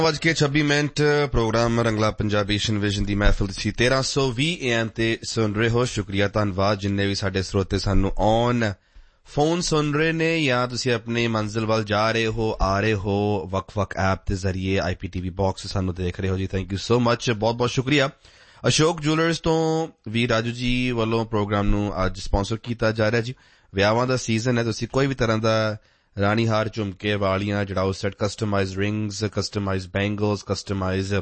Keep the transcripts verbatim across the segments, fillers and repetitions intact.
ਅੱਜ ਕੇ ਛੱਬੀ minute programme ਰੰਗਲਾ Punjabi vision ਦੀ ਮਹਿਫਿਲ ਤੁਸੀਂ ਤੇਰਾਂ ਸੌ ਵੀਹ ਏ ਐਮ ਤੇ ਸੁਣ ਰਹੇ ਹੋ। ਸ਼ੁਕਰੀਆ, ਧੰਨਵਾਦ ਜਿੰਨੇ ਵੀ ਸਾਡੇ ਸਰੋਤੇ ਸਾਨੂੰ ਔਨ ਫੋਨ ਸੁਣ ਰਹੇ ਨੇ ਜਾਂ ਤੁਸੀਂ ਆਪਣੀ ਮੰਜ਼ਿਲ ਵੱਲ ਜਾ ਰਹੇ ਹੋ, ਆ ਰਹੇ ਹੋ ਵੱਖ-ਵੱਖ ਐਪ ਦੇ ਜ਼ਰੀਏ ਆਈ ਪੀ ਟੀ ਵੀ ਬਾਕਸ ਸਾਨੂੰ ਦੇਖ ਰਹੇ ਹੋ ਜੀ। ਥੈਂਕ ਯੂ ਸੋ ਮਚ, ਬਹੁਤ ਬਹੁਤ ਸ਼ੁਕਰੀਆ। ਅਸ਼ੋਕ ਜੂਲਰਸ ਤੋਂ ਵੀ ਰਾਜੂ ਜੀ ਵੱਲੋਂ ਪ੍ਰੋਗਰਾਮ ਨੂੰ ਅੱਜ ਸਪਾਂਸਰ ਕੀਤਾ ਜਾ ਰਿਹਾ ਜੀ। ਵਿਆਹਾਂ ਦਾ ਸੀਜ਼ਨ ਹੈ, ਤੁਸੀਂ ਕੋਈ ਵੀ ਤਰ੍ਹਾਂ ਦਾ ਰਾਣੀ ਹਾਰ, ਝੁਮਕੇ, ਵਾਲੀਆਂ, ਜੜਾਊ set, customise rings, customise bangles, customise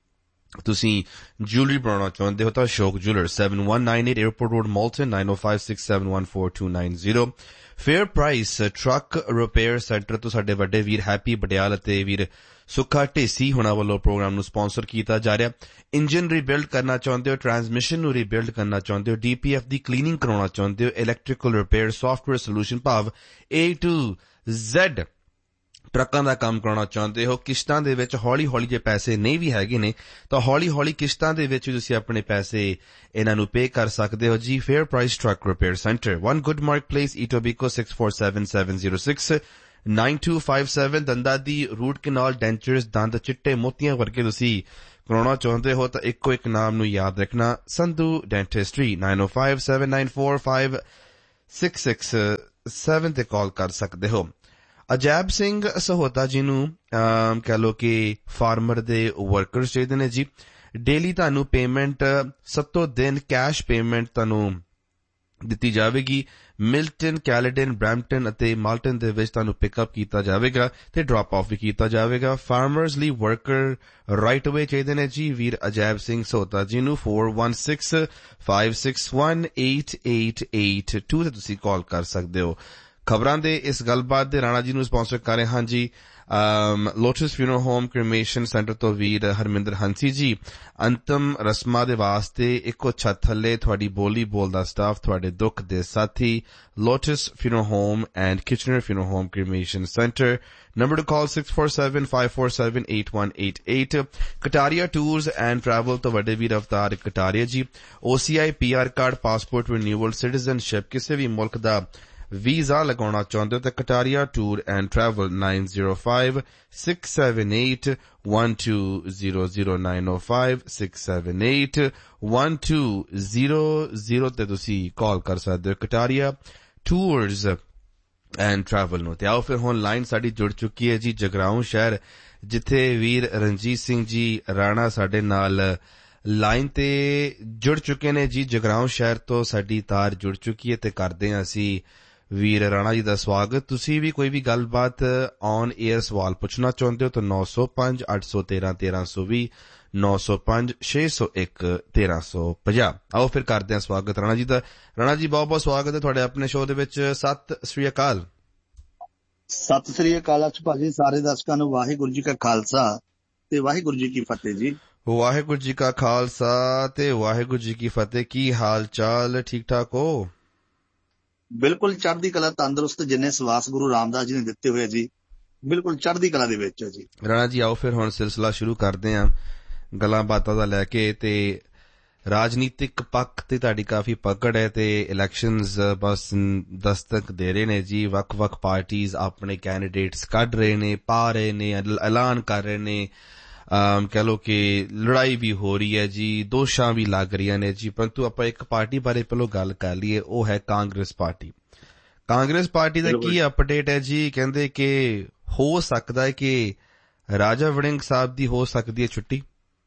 ਤੁਸੀਂ ਜੂਲਰੀ ਬਣਾਉਣਾ ਚਾਹੁੰਦੇ ਹੋ ਤਾਂ Ashok ਜੂਲਰ seven one nine eight airport road Malton nine oh five six seven one four two nine zero। Fair price truck repair centre ਤੋਂ ਸਾਡੇ ਵੱਡੇ ਵੀਰ ਹੈਪੀ ਬਡਿਆਲ ਅਤੇ ਵੀਰ ਸੁੱਖਾ ਢੇਸੀ ਹੁਣਾਂ ਵੱਲੋਂ ਪ੍ਰੋਗਰਾਮ ਨੂੰ ਸਪਾਂਸਰ ਕੀਤਾ ਜਾ ਰਿਹਾ। ਇੰਜਨ ਰੀਬਿਲਡ ਕਰਨਾ ਚਾਹੁੰਦੇ ਹੋ, ਟਰਾਂਸਮਿਸ਼ਨ ਨੂੰ ਰੀਬਿਲਡ ਕਰਨਾ ਚਾਹੁੰਦੇ ਹੋ, ਡੀ ਪੀ ਐਫ ਦੀ ਕਲੀਨਿੰਗ ਕਰਾਉਣਾ ਚਾਹੁੰਦੇ ਹੋ, ਇਲੈਕਟ੍ਰੀਕਲ ਰਿਪੇਅਰ, ਸਾਫਟਵੇਅਰ ਸੋਲੂਸ਼ਨ ਭਾਵ ਏ ਟੂ ਜ਼ੈਡ ਟਰੱਕਾਂ ਦਾ ਕੰਮ ਕਰਾਉਣਾ ਚਾਹੁੰਦੇ ਹੋ, ਕਿਸ਼ਤਾਂ ਦੇ ਵਿੱਚ ਹੌਲੀ ਹੌਲੀ ਜੇ ਪੈਸੇ ਨਹੀਂ ਵੀ ਹੈਗੇ ਨੇ ਤਾਂ ਹੌਲੀ ਹੌਲੀ ਕਿਸ਼ਤਾਂ ਦੇ ਵਿੱਚ ਤੁਸੀਂ ਆਪਣੇ ਪੈਸੇ ਇਹਨਾਂ ਨੂੰ ਪੇ ਕਰ ਸਕਦੇ ਹੋ ਜੀ। Fair price truck repair centre, one good mark place, ਈਟੋਬੀਕੋ six four seven seven zero six nine two five seven। ਦੰਦਾਂ ਦੀ ਰੂਟ ਕਨਾਲ, ਡੈਂਚਰਸ, ਦੰਦ ਚਿੱਟੇ ਮੋਤੀਆਂ ਵਰਗੇ ਤੁਸੀਂ ਕਰਾਉਣਾ ਚਾਹੁੰਦੇ ਹੋ ਤਾਂ ਇੱਕੋ ਇੱਕ ਨਾਮ ਨੂੰ ਯਾਦ ਰੱਖਣਾ, Sandhu ਡੈਂਟਿਸਟਰੀ। nine oh five seven nine four five six six seven ਤੇ ਕਾਲ ਕਰ ਸਕਦੇ ਹੋ। ਅਜੈਬ ਸਿੰਘ ਸਹੋਤਾ ਜੀ ਨੂੰ ਕਹਿ ਲਓ ਕਿ ਫਾਰਮਰ ਦੇ ਵਰਕਰਸ ਚਾਹੀਦੇ ਨੇ ਜੀ। ਡੇਲੀ ਤੁਹਾਨੂੰ ਪੇਮੈਂਟ ਸੱਤੋਂ ਦਿਨ ਕੈਸ਼ ਪੇਮੈਂਟ ਤੁਹਾਨੂੰ ਦਿੱਤੀ ਜਾਵੇਗੀ। ਮਿਲਟਨ, ਕੈਲੇਡਨ, ਬਰੈਂਪਟਨ ਅਤੇ ਮਾਲਟਨ ਦੇ ਵਿੱਚ ਤੁਹਾਨੂੰ ਪਿਕਅਪ ਕੀਤਾ ਜਾਵੇਗਾ ਤੇ ਡ੍ਰੌਪ ਆਫ ਵੀ ਕੀਤਾ ਜਾਵੇਗਾ। ਫਾਰਮਰਸ ਲਈ ਵਰਕਰ ਰਾਈਟ ਅਵੇ ਚਾਹੀਦੇ ਨੇ ਜੀ ਵੀਰ ਅਜੈਬ ਸਿੰਘ ਸਹੋਤਾ ਜੀ ਨੂੰ। four one six five six one eight eight eight two ਤੇ ਤੁਸੀਂ ਕਾਲ ਕਰ ਸਕਦੇ ਹੋ। ਖਬਰਾਂ ਦੇ ਇਸ ਗੱਲਬਾਤ ਦੇ ਰਾਣਾ ਜੀ ਨੂੰ ਸਪਾਂਸਰ ਕਰ ਰਹੇ ਹਾਂ ਜੀ lotus funeral home cremation centre ਤੋਂ ਵੀਰ ਹਰਮਿੰਦਰ ਹੰਸੀ ਜੀ। ਅੰਤਮ ਰਸਮਾਂ ਦੇ ਵਾਸਤੇ ਇੱਕੋ ਛੱਤ ਥੱਲੇ ਤੁਹਾਡੀ ਬੋਲੀ ਬੋਲਦਾ ਸਟਾਫ, ਤੁਹਾਡੇ ਦੁੱਖ ਦੇ ਸਾਥੀ। Lotus funeral home and Kitchener funeral home cremation centre. Number to call six four seven five four seven eight one eight eight। Kataria tours and travel ਤੋਂ ਵੱਡੇ ਵੀਰ ਅਵਤਾਰ ਕਟਾਰੀਆ ਜੀ। ਓ ਸੀ ਆਈ, P R card, passport renewal, citizenship, ਕਿਸੇ ਵੀ ਮੁਲਕ ਦਾ visa ਲਗਾਉਣਾ ਚਾਹੁੰਦੇ ਹੋ ਤਾਂ Kataria tour and travel nine oh five six seven eight one two zero zero nine oh five six seven eight one two zero zero ਤੇ ਤੁਸੀਂ ਕਾਲ ਕਰ ਸਕਦੇ ਹੋ ਕਟਾਰੀਆ ਟੂਰਸ ਐਂਡ ਟਰੈਵਲ ਨੂੰ। ਤੇ ਆਓ ਫਿਰ ਹੁਣ ਲਾਈਨ ਸਾਡੀ ਜੁੜ ਚੁੱਕੀ ਹੈ ਜੀ ਜਗਰਾਉਂ ਸ਼ਹਿਰ, ਜਿੱਥੇ ਵੀਰ ਰਣਜੀਤ ਸਿੰਘ ਜੀ ਰਾਣਾ ਸਾਡੇ ਨਾਲ ਲਾਈਨ ਤੇ ਜੁੜ ਚੁੱਕੇ ਨੇ ਜੀ। ਜਗਰਾਉਂ ਸ਼ਹਿਰ ਤੋਂ ਸਾਡੀ ਤਾਰ ਜੁੜ ਚੁੱਕੀ ਹੈ ਤੇ ਕਰਦੇ ਹਾਂ ਅਸੀਂ ਵੀਰ ਰਾਣਾ ਜੀ ਦਾ ਸਵਾਗਤ। ਤੁਸੀਂ ਵੀ ਕੋਈ ਵੀ ਗੱਲਬਾਤ ਔਨ ਏਅਰ ਸਵਾਲ ਪੁੱਛਣਾ ਚਾਹੁੰਦੇ ਹੋ ਤਾਂ ਨੌ ਸੌ ਪੰਜ ਅੱਠ ਸੌ ਤੇਰਾਂ ਤੇਰਾਂ ਸੌ ਵੀਹ ਨੌ ਸੌ ਪੰਜ ਛੇ ਸੌ ਇੱਕ ਤੇਰਾਂ ਸੌ ਪੰਜਾਹ। ਆਓ ਫਿਰ ਕਰਦੇ ਹਾਂ ਸਵਾਗਤ ਰਾਣਾ ਜੀ ਦਾ। ਰਾਣਾ ਜੀ ਬਹੁਤ ਬਹੁਤ ਸਵਾਗਤ ਹੈ ਤੁਹਾਡੇ ਆਪਣੇ ਸ਼ੋਅ ਦੇ ਵਿੱਚ। ਸਤਿ ਸ੍ਰੀ ਅਕਾਲ। ਸਤਿ ਸ੍ਰੀ ਅਕਾਲ ਅਚ ਭਾਜੀ, ਸਾਰੇ ਦਰਸ਼ਕਾਂ ਨੂੰ ਵਾਹਿਗੁਰੂ ਜੀ ਕਾ ਖਾਲਸਾ ਤੇ ਵਾਹਿਗੁਰੂ ਜੀ ਕੀ ਫਤਿਹ ਜੀ। ਵਾਹਿਗੁਰੂ ਜੀ ਕਾ ਖਾਲਸਾ ਤੇ ਵਾਹਿਗੁਰੂ ਜੀ ਕੀ ਫਤਿਹ। ਕੀ ਹਾਲ ਚਾਲ, ਠੀਕ ਠਾਕ ਹੋ? ਬਿਲਕੁਲ ਚੜ੍ਹਦੀ ਕਲਾ, ਤੰਦਰੁਸਤ, ਜਿੰਨੇ ਸਵਾਸ ਗੁਰੂ ਰਾਮਦਾਸ ਜੀ ਨੇ ਦਿੱਤੇ ਹੋਏ ਜੀ, ਬਿਲਕੁਲ ਚੜ੍ਹਦੀ ਕਲਾ ਦੇ ਵਿੱਚ ਹੈ ਜੀ। ਰਾਣਾ ਜੀ ਆਓ ਫਿਰ ਹੁਣ ਸਿਲਸਿਲਾ ਸ਼ੁਰੂ ਕਰਦੇ ਹਾਂ ਗੱਲਾਂ ਬਾਤਾਂ ਦਾ ਲੈ ਕੇ। ਤੇ ਰਾਜਨੀਤਿਕ ਪੱਖ ਤੇ ਤੁਹਾਡੀ ਕਾਫੀ ਪਕੜ ਹੈ ਤੇ ਇਲੈਕਸ਼ਨਜ਼ ਬਸ ਦਸਤਕ ਦੇ ਰਹੇ ਨੇ ਜੀ। ਵੱਖ ਵੱਖ ਪਾਰਟੀਜ਼ ਆਪਣੇ ਕੈਂਡੀਡੇਟਸ ਕੱਢ ਰਹੇ ਨੇ, ਪਾ ਰਹੇ ਨੇ, ਐਲਾਨ ਕਰ ਰਹੇ ਨੇ। ਕਹਿ ਲਓ ਕਿ ਲੜਾਈ ਵੀ ਹੋ ਰਹੀ ਹੈ ਜੀ, ਦੋਸ਼ਾਂ ਵੀ ਲੱਗ ਰਹੀਆਂ ਨੇ ਜੀ। ਪਰੰਤੂ ਆਪਾਂ ਇੱਕ ਪਾਰਟੀ ਬਾਰੇ ਪਹਿਲਾਂ ਗੱਲ ਕਰ ਲਈਏ, ਉਹ ਹੈ ਕਾਂਗਰਸ ਪਾਰਟੀ। ਕਾਂਗਰਸ ਪਾਰਟੀ ਦਾ ਕੀ ਅਪਡੇਟ ਹੈ ਜੀ? ਕਹਿੰਦੇ ਕਿ ਹੋ ਸਕਦਾ ਹੈ ਕਿ ਰਾਜਾ ਵੜਿੰਗ ਸਾਹਿਬ ਦੀ ਹੋ ਸਕਦੀ ਹੈ ਛੁੱਟੀ।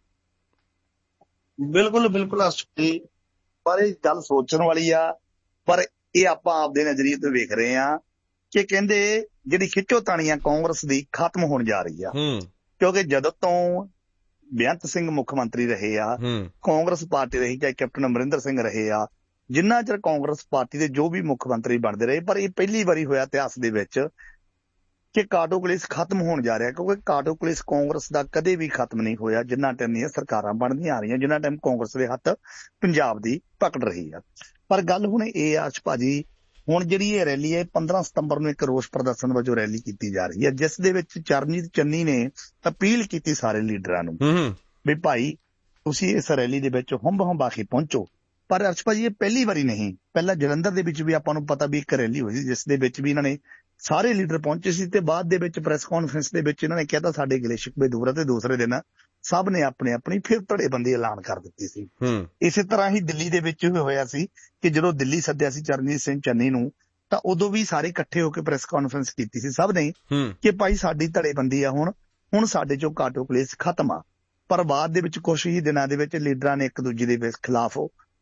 ਬਿਲਕੁਲ ਬਿਲਕੁਲ ਛੁੱਟੀ, ਪਰ ਇਹ ਗੱਲ ਸੋਚਣ ਵਾਲੀ ਆ। ਪਰ ਇਹ ਆਪਾਂ ਆਪਦੇ ਨਜ਼ਰੀਏ ਤੋਂ ਵੇਖ ਰਹੇ ਹਾਂ ਕਿ ਕਹਿੰਦੇ ਜਿਹੜੀ ਖਿੱਚੋਤਾਣੀ ਆ ਕਾਂਗਰਸ ਦੀ ਖਤਮ ਹੋਣ ਜਾ ਰਹੀ ਆ। ਕਿਉਂਕਿ ਜਦੋਂ ਤੋਂ ਬੇਅੰਤ ਸਿੰਘ ਮੁੱਖ ਮੰਤਰੀ ਰਹੇ ਆ, ਕਾਂਗਰਸ ਪਾਰਟੀ ਰਹੀ, ਚਾਹੇ ਕੈਪਟਨ ਅਮਰਿੰਦਰ ਸਿੰਘ ਰਹੇ ਆ, ਜਿੰਨਾ ਚਿਰ ਕਾਂਗਰਸ ਪਾਰਟੀ ਦੇ ਜੋ ਵੀ ਮੁੱਖ ਮੰਤਰੀ ਬਣਦੇ ਰਹੇ, ਪਰ ਇਹ ਪਹਿਲੀ ਵਾਰੀ ਹੋਇਆ ਇਤਿਹਾਸ ਦੇ ਵਿੱਚ ਕਿ ਕਾਟੋ ਕਲੇਸ਼ ਖਤਮ ਹੋਣ ਜਾ ਰਿਹਾ। ਕਿਉਂਕਿ ਕਾਟੋ ਕਲੇਸ਼ ਕਾਂਗਰਸ ਦਾ ਕਦੇ ਵੀ ਖਤਮ ਨਹੀਂ ਹੋਇਆ ਜਿੰਨਾ ਟਾਈਮ ਦੀਆਂ ਸਰਕਾਰਾਂ ਬਣਦੀਆਂ ਆ ਰਹੀਆਂ, ਜਿੰਨਾ ਟਾਈਮ ਕਾਂਗਰਸ ਦੇ ਹੱਥ ਪੰਜਾਬ ਦੀ ਪਕੜ ਰਹੀ ਆ। ਪਰ ਗੱਲ ਹੁਣ ਇਹ ਆ ਭਾਜੀ, ਹੁਣ ਜਿਹੜੀ ਇਹ ਰੈਲੀ ਹੈ ਪੰਦਰਾਂ ਸਤੰਬਰ ਨੂੰ ਇੱਕ ਰੋਸ ਪ੍ਰਦਰਸ਼ਨ ਵਜੋਂ ਰੈਲੀ ਕੀਤੀ ਜਾ ਰਹੀ ਹੈ, ਜਿਸ ਦੇ ਵਿੱਚ ਚਰਨਜੀਤ ਚੰਨੀ ਨੇ ਅਪੀਲ ਕੀਤੀ ਸਾਰੇ ਲੀਡਰਾਂ ਨੂੰ ਵੀ ਭਾਈ ਤੁਸੀਂ ਇਸ ਰੈਲੀ ਦੇ ਵਿੱਚ ਹੁੰਬ ਹੁੰਬਾ ਕੇ ਪਹੁੰਚੋ। ਪਰ ਅਰਸ਼ ਭਾਜੀ ਇਹ ਪਹਿਲੀ ਵਾਰੀ ਨਹੀਂ, ਪਹਿਲਾਂ ਜਲੰਧਰ ਦੇ ਵਿੱਚ ਵੀ ਆਪਾਂ ਨੂੰ ਪਤਾ ਵੀ ਇੱਕ ਰੈਲੀ ਹੋਈ ਸੀ ਜਿਸ ਦੇ ਵਿੱਚ ਵੀ ਇਹਨਾਂ ਨੇ ਸਾਰੇ ਲੀਡਰ ਪਹੁੰਚੇ ਸੀ ਤੇ ਬਾਅਦ ਦੇ ਵਿੱਚ ਪ੍ਰੈਸ ਕਾਨਫਰੰਸ ਦੇ ਵਿੱਚ ਇਹਨਾਂ ਨੇ ਕਿਹਾ ਤਾਂ ਸਾਡੇ ਗਿਲੇ ਸ਼ਿਕਵੇ ਦੂਰ ਆ, ਤੇ ਦੂਸਰੇ ਦਿਨ ਸਭ ਨੇ ਆਪਣੇ ਆਪਣੀ ਫਿਰ ਧੜੇਬੰਦੀ ਐਲਾਨ ਕਰ ਦਿੱਤੀ ਸੀ। ਇਸੇ ਤਰ੍ਹਾਂ ਹੀ ਦਿੱਲੀ ਦੇ ਵਿੱਚ ਵੀ ਹੋਇਆ ਸੀ ਕਿ ਜਦੋਂ ਦਿੱਲੀ ਸੱਦਿਆ ਸੀ ਚਰਨਜੀਤ ਸਿੰਘ ਚੰਨੀ ਨੂੰ, ਤਾਂ ਉਦੋਂ ਵੀ ਸਾਰੇ ਇਕੱਠੇ ਹੋ ਕੇ ਪ੍ਰੈਸ ਕਾਨਫਰੰਸ ਕੀਤੀ ਸੀ ਸਭ ਨੇ ਕਿ ਭਾਈ ਸਾਡੀ ਧੜੇਬੰਦੀ ਆ, ਹੁਣ ਹੁਣ ਸਾਡੇ ਚੋਂ ਕਾਟੋ ਕਲੇਸ਼ ਖਤਮ ਆ। ਪਰ ਬਾਅਦ ਦੇ ਵਿੱਚ ਕੁਝ ਹੀ ਦਿਨਾਂ ਦੇ ਵਿੱਚ ਲੀਡਰਾਂ ਨੇ ਇੱਕ ਦੂਜੇ ਦੇ ਖਿਲਾਫ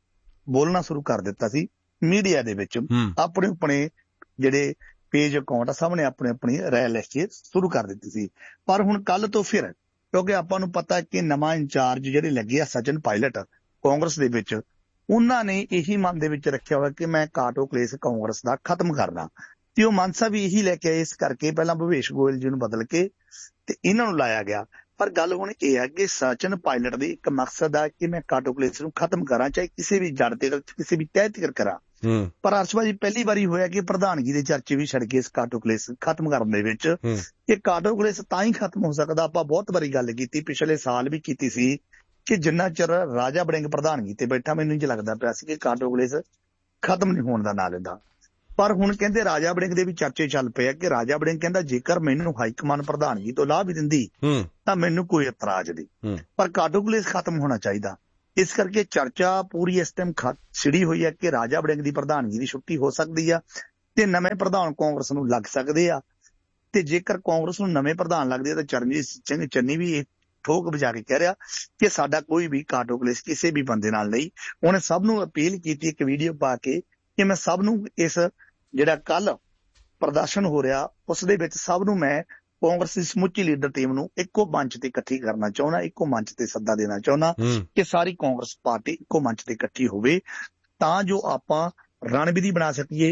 ਬੋਲਣਾ ਸ਼ੁਰੂ ਕਰ ਦਿੱਤਾ ਸੀ। ਮੀਡੀਆ ਦੇ ਵਿੱਚ ਆਪਣੇ ਆਪਣੇ ਜਿਹੜੇ ਪੇਜ ਅਕਾਊਂਟ ਆ ਸਭ ਨੇ ਆਪਣੇ ਆਪਣੀ ਰਾਏ ਲਿਖ ਕੇ ਸ਼ੁਰੂ ਕਰ ਦਿੱਤੀ ਸੀ। ਪਰ ਹੁਣ ਕੱਲ ਤੋਂ ਫਿਰ, ਕਿਉਂਕਿ ਆਪਾਂ ਨੂੰ ਪਤਾ ਕਿ ਨਵਾਂ ਇੰਚਾਰਜ ਜਿਹੜੇ ਲੱਗੇ ਆ ਸਚਿਨ ਪਾਇਲਟ ਕਾਂਗਰਸ ਦੇ ਵਿੱਚ, ਉਹਨਾਂ ਨੇ ਇਹੀ ਮਨ ਦੇ ਵਿੱਚ ਰੱਖਿਆ ਹੋਇਆ ਕਿ ਮੈਂ ਕਾਟੋ ਕਲੇਸ਼ ਕਾਂਗਰਸ ਦਾ ਖਤਮ ਕਰਨਾ, ਤੇ ਉਹ ਮਨਸਾ ਵੀ ਇਹੀ ਲੈ ਕੇ ਆਏ। ਇਸ ਕਰਕੇ ਪਹਿਲਾਂ ਭਵੇਸ਼ ਗੋਇਲ ਜੀ ਨੂੰ ਬਦਲ ਕੇ ਤੇ ਇਹਨਾਂ ਨੂੰ ਲਾਇਆ ਗਿਆ। ਪਰ ਗੱਲ ਹੁਣ ਇਹ ਹੈ ਕਿ ਸਚਿਨ ਪਾਇਲਟ ਦੀ ਇੱਕ ਮਕਸਦ ਆ ਕਿ ਮੈਂ ਕਾਟੋ ਕਲੇਸ਼ ਨੂੰ ਖਤਮ ਕਰਾਂ, ਚਾਹੇ ਕਿਸੇ ਵੀ ਜੜ ਤੇ ਕਿਸੇ ਵੀ ਤਹਿ ਤੇ ਕਰਾਂ। ਪਰ ਅਰਸ਼ਭਾ ਜੀ ਪਹਿਲੀ ਵਾਰੀ ਹੋਇਆ ਕਿ ਪ੍ਰਧਾਨਗੀ ਦੇ ਚਰਚੇ ਵੀ ਛੱਡ ਕੇ ਇਸ ਕਾਟੋ ਕਲੇਸ਼ ਖਤਮ ਕਰਨ ਦੇ ਵਿੱਚ। ਇਹ ਕਾਟੋ ਕਲੇਸ਼ ਤਾਂ ਹੀ ਖਤਮ ਹੋ ਸਕਦਾ, ਆਪਾਂ ਬਹੁਤ ਵਾਰੀ ਗੱਲ ਕੀਤੀ, ਪਿਛਲੇ ਸਾਲ ਵੀ ਕੀਤੀ ਸੀ ਕਿ ਜਿੰਨਾ ਚਿਰ ਰਾਜਾ ਵੜਿੰਗ ਪ੍ਰਧਾਨਗੀ ਤੇ ਬੈਠਾ ਮੈਨੂੰ ਇੰਝ ਲੱਗਦਾ ਪਿਆ ਸੀ ਕਿ ਕਾਟੋ ਕਲੇਸ਼ ਖਤਮ ਨਹੀਂ ਹੋਣ ਦਾ ਨਾਂ ਲੈਂਦਾ। ਪਰ ਹੁਣ ਕਹਿੰਦੇ ਰਾਜਾ ਵੜਿੰਗ ਦੇ ਵੀ ਚਰਚੇ ਚੱਲ ਪਏ ਆ ਕਿ ਰਾਜਾ ਵੜਿੰਗ ਕਹਿੰਦਾ ਜੇਕਰ ਮੈਨੂੰ ਹਾਈਕਮਾਨ ਪ੍ਰਧਾਨਗੀ ਤੋਂ ਲਾਭ ਵੀ ਦਿੰਦੀ ਤਾਂ ਮੈਨੂੰ ਕੋਈ ਇਤਰਾਜ਼ ਨਹੀਂ, ਪਰ ਕਾਟੋ ਕਲੇਸ਼ ਖਤਮ ਹੋਣਾ ਚਾਹੀਦਾ। ਇਸ ਕਰਕੇ ਚਰਚਾ ਪੂਰੀ ਇਸ ਟਾਈਮ ਛਿੜੀ ਹੋਈ ਹੈ ਕਿ ਰਾਜਾ ਵੜਿੰਗ ਦੀ ਪ੍ਰਧਾਨਗੀ ਦੀ ਛੁੱਟੀ ਹੋ ਸਕਦੀ ਆ ਤੇ ਨਵੇਂ ਪ੍ਰਧਾਨ ਕਾਂਗਰਸ ਨੂੰ ਲੱਗ ਸਕਦੇ ਆ। ਤੇ ਜੇਕਰ ਕਾਂਗਰਸ ਨੂੰ ਨਵੇਂ ਪ੍ਰਧਾਨ ਲੱਗਦੇ ਆ ਤਾਂ ਚਰਨਜੀਤ ਸਿੰਘ ਚੰਨੀ ਵੀ ਇਹ ਠੋਕ ਵਜਾ ਕੇ ਕਹਿ ਰਿਹਾ ਕਿ ਸਾਡਾ ਕੋਈ ਵੀ ਕਾਟੋ ਕਲੇਸ਼ ਕਿਸੇ ਵੀ ਬੰਦੇ ਨਾਲ ਨਹੀਂ। ਉਹਨੇ ਸਭ ਨੂੰ ਅਪੀਲ ਕੀਤੀ ਇੱਕ ਵੀਡੀਓ ਪਾ ਕੇ ਕਿ ਮੈਂ ਸਭ ਨੂੰ ਇਸ ਜਿਹੜਾ ਕੱਲ ਪ੍ਰਦਰਸ਼ਨ ਹੋ ਰਿਹਾ ਉਸ ਦੇ ਵਿੱਚ ਸਭ ਨੂੰ ਮੈਂ ਕਾਂਗਰਸ ਦੀ ਸਮੁੱਚੀ ਲੀਡਰ ਟੀਮ ਨੂੰ ਇੱਕੋ ਮੰਚ ਤੇ ਇਕੱਠੀ ਕਰਨਾ ਚਾਹੁੰਦਾ, ਇੱਕੋ ਮੰਚ ਤੇ ਸੱਦਾ ਦੇਣਾ ਚਾਹੁੰਦਾ ਕਿ ਸਾਰੀ ਕਾਂਗਰਸ ਪਾਰਟੀ ਇੱਕੋ ਮੰਚ ਤੇ ਇਕੱਠੀ ਹੋਵੇ ਤਾਂ ਜੋ ਆਪਾਂ ਰਣਨੀਤੀ ਬਣਾ ਸਕੀਏ,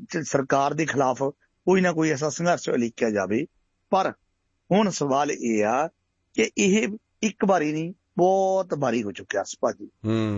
ਸਰਕਾਰ ਦੇ ਖਿਲਾਫ ਕੋਈ ਨਾ ਕੋਈ ਐਸਾ ਸੰਘਰਸ਼ ਉਲੀਕਿਆ ਜਾਵੇ। ਪਰ ਹੁਣ ਸਵਾਲ ਇਹ ਆ ਕਿ ਇਹ ਇੱਕ ਵਾਰੀ ਨਹੀਂ ਬਹੁਤ ਵਾਰੀ ਹੋ ਚੁੱਕਿਆ ਭਾਜੀ।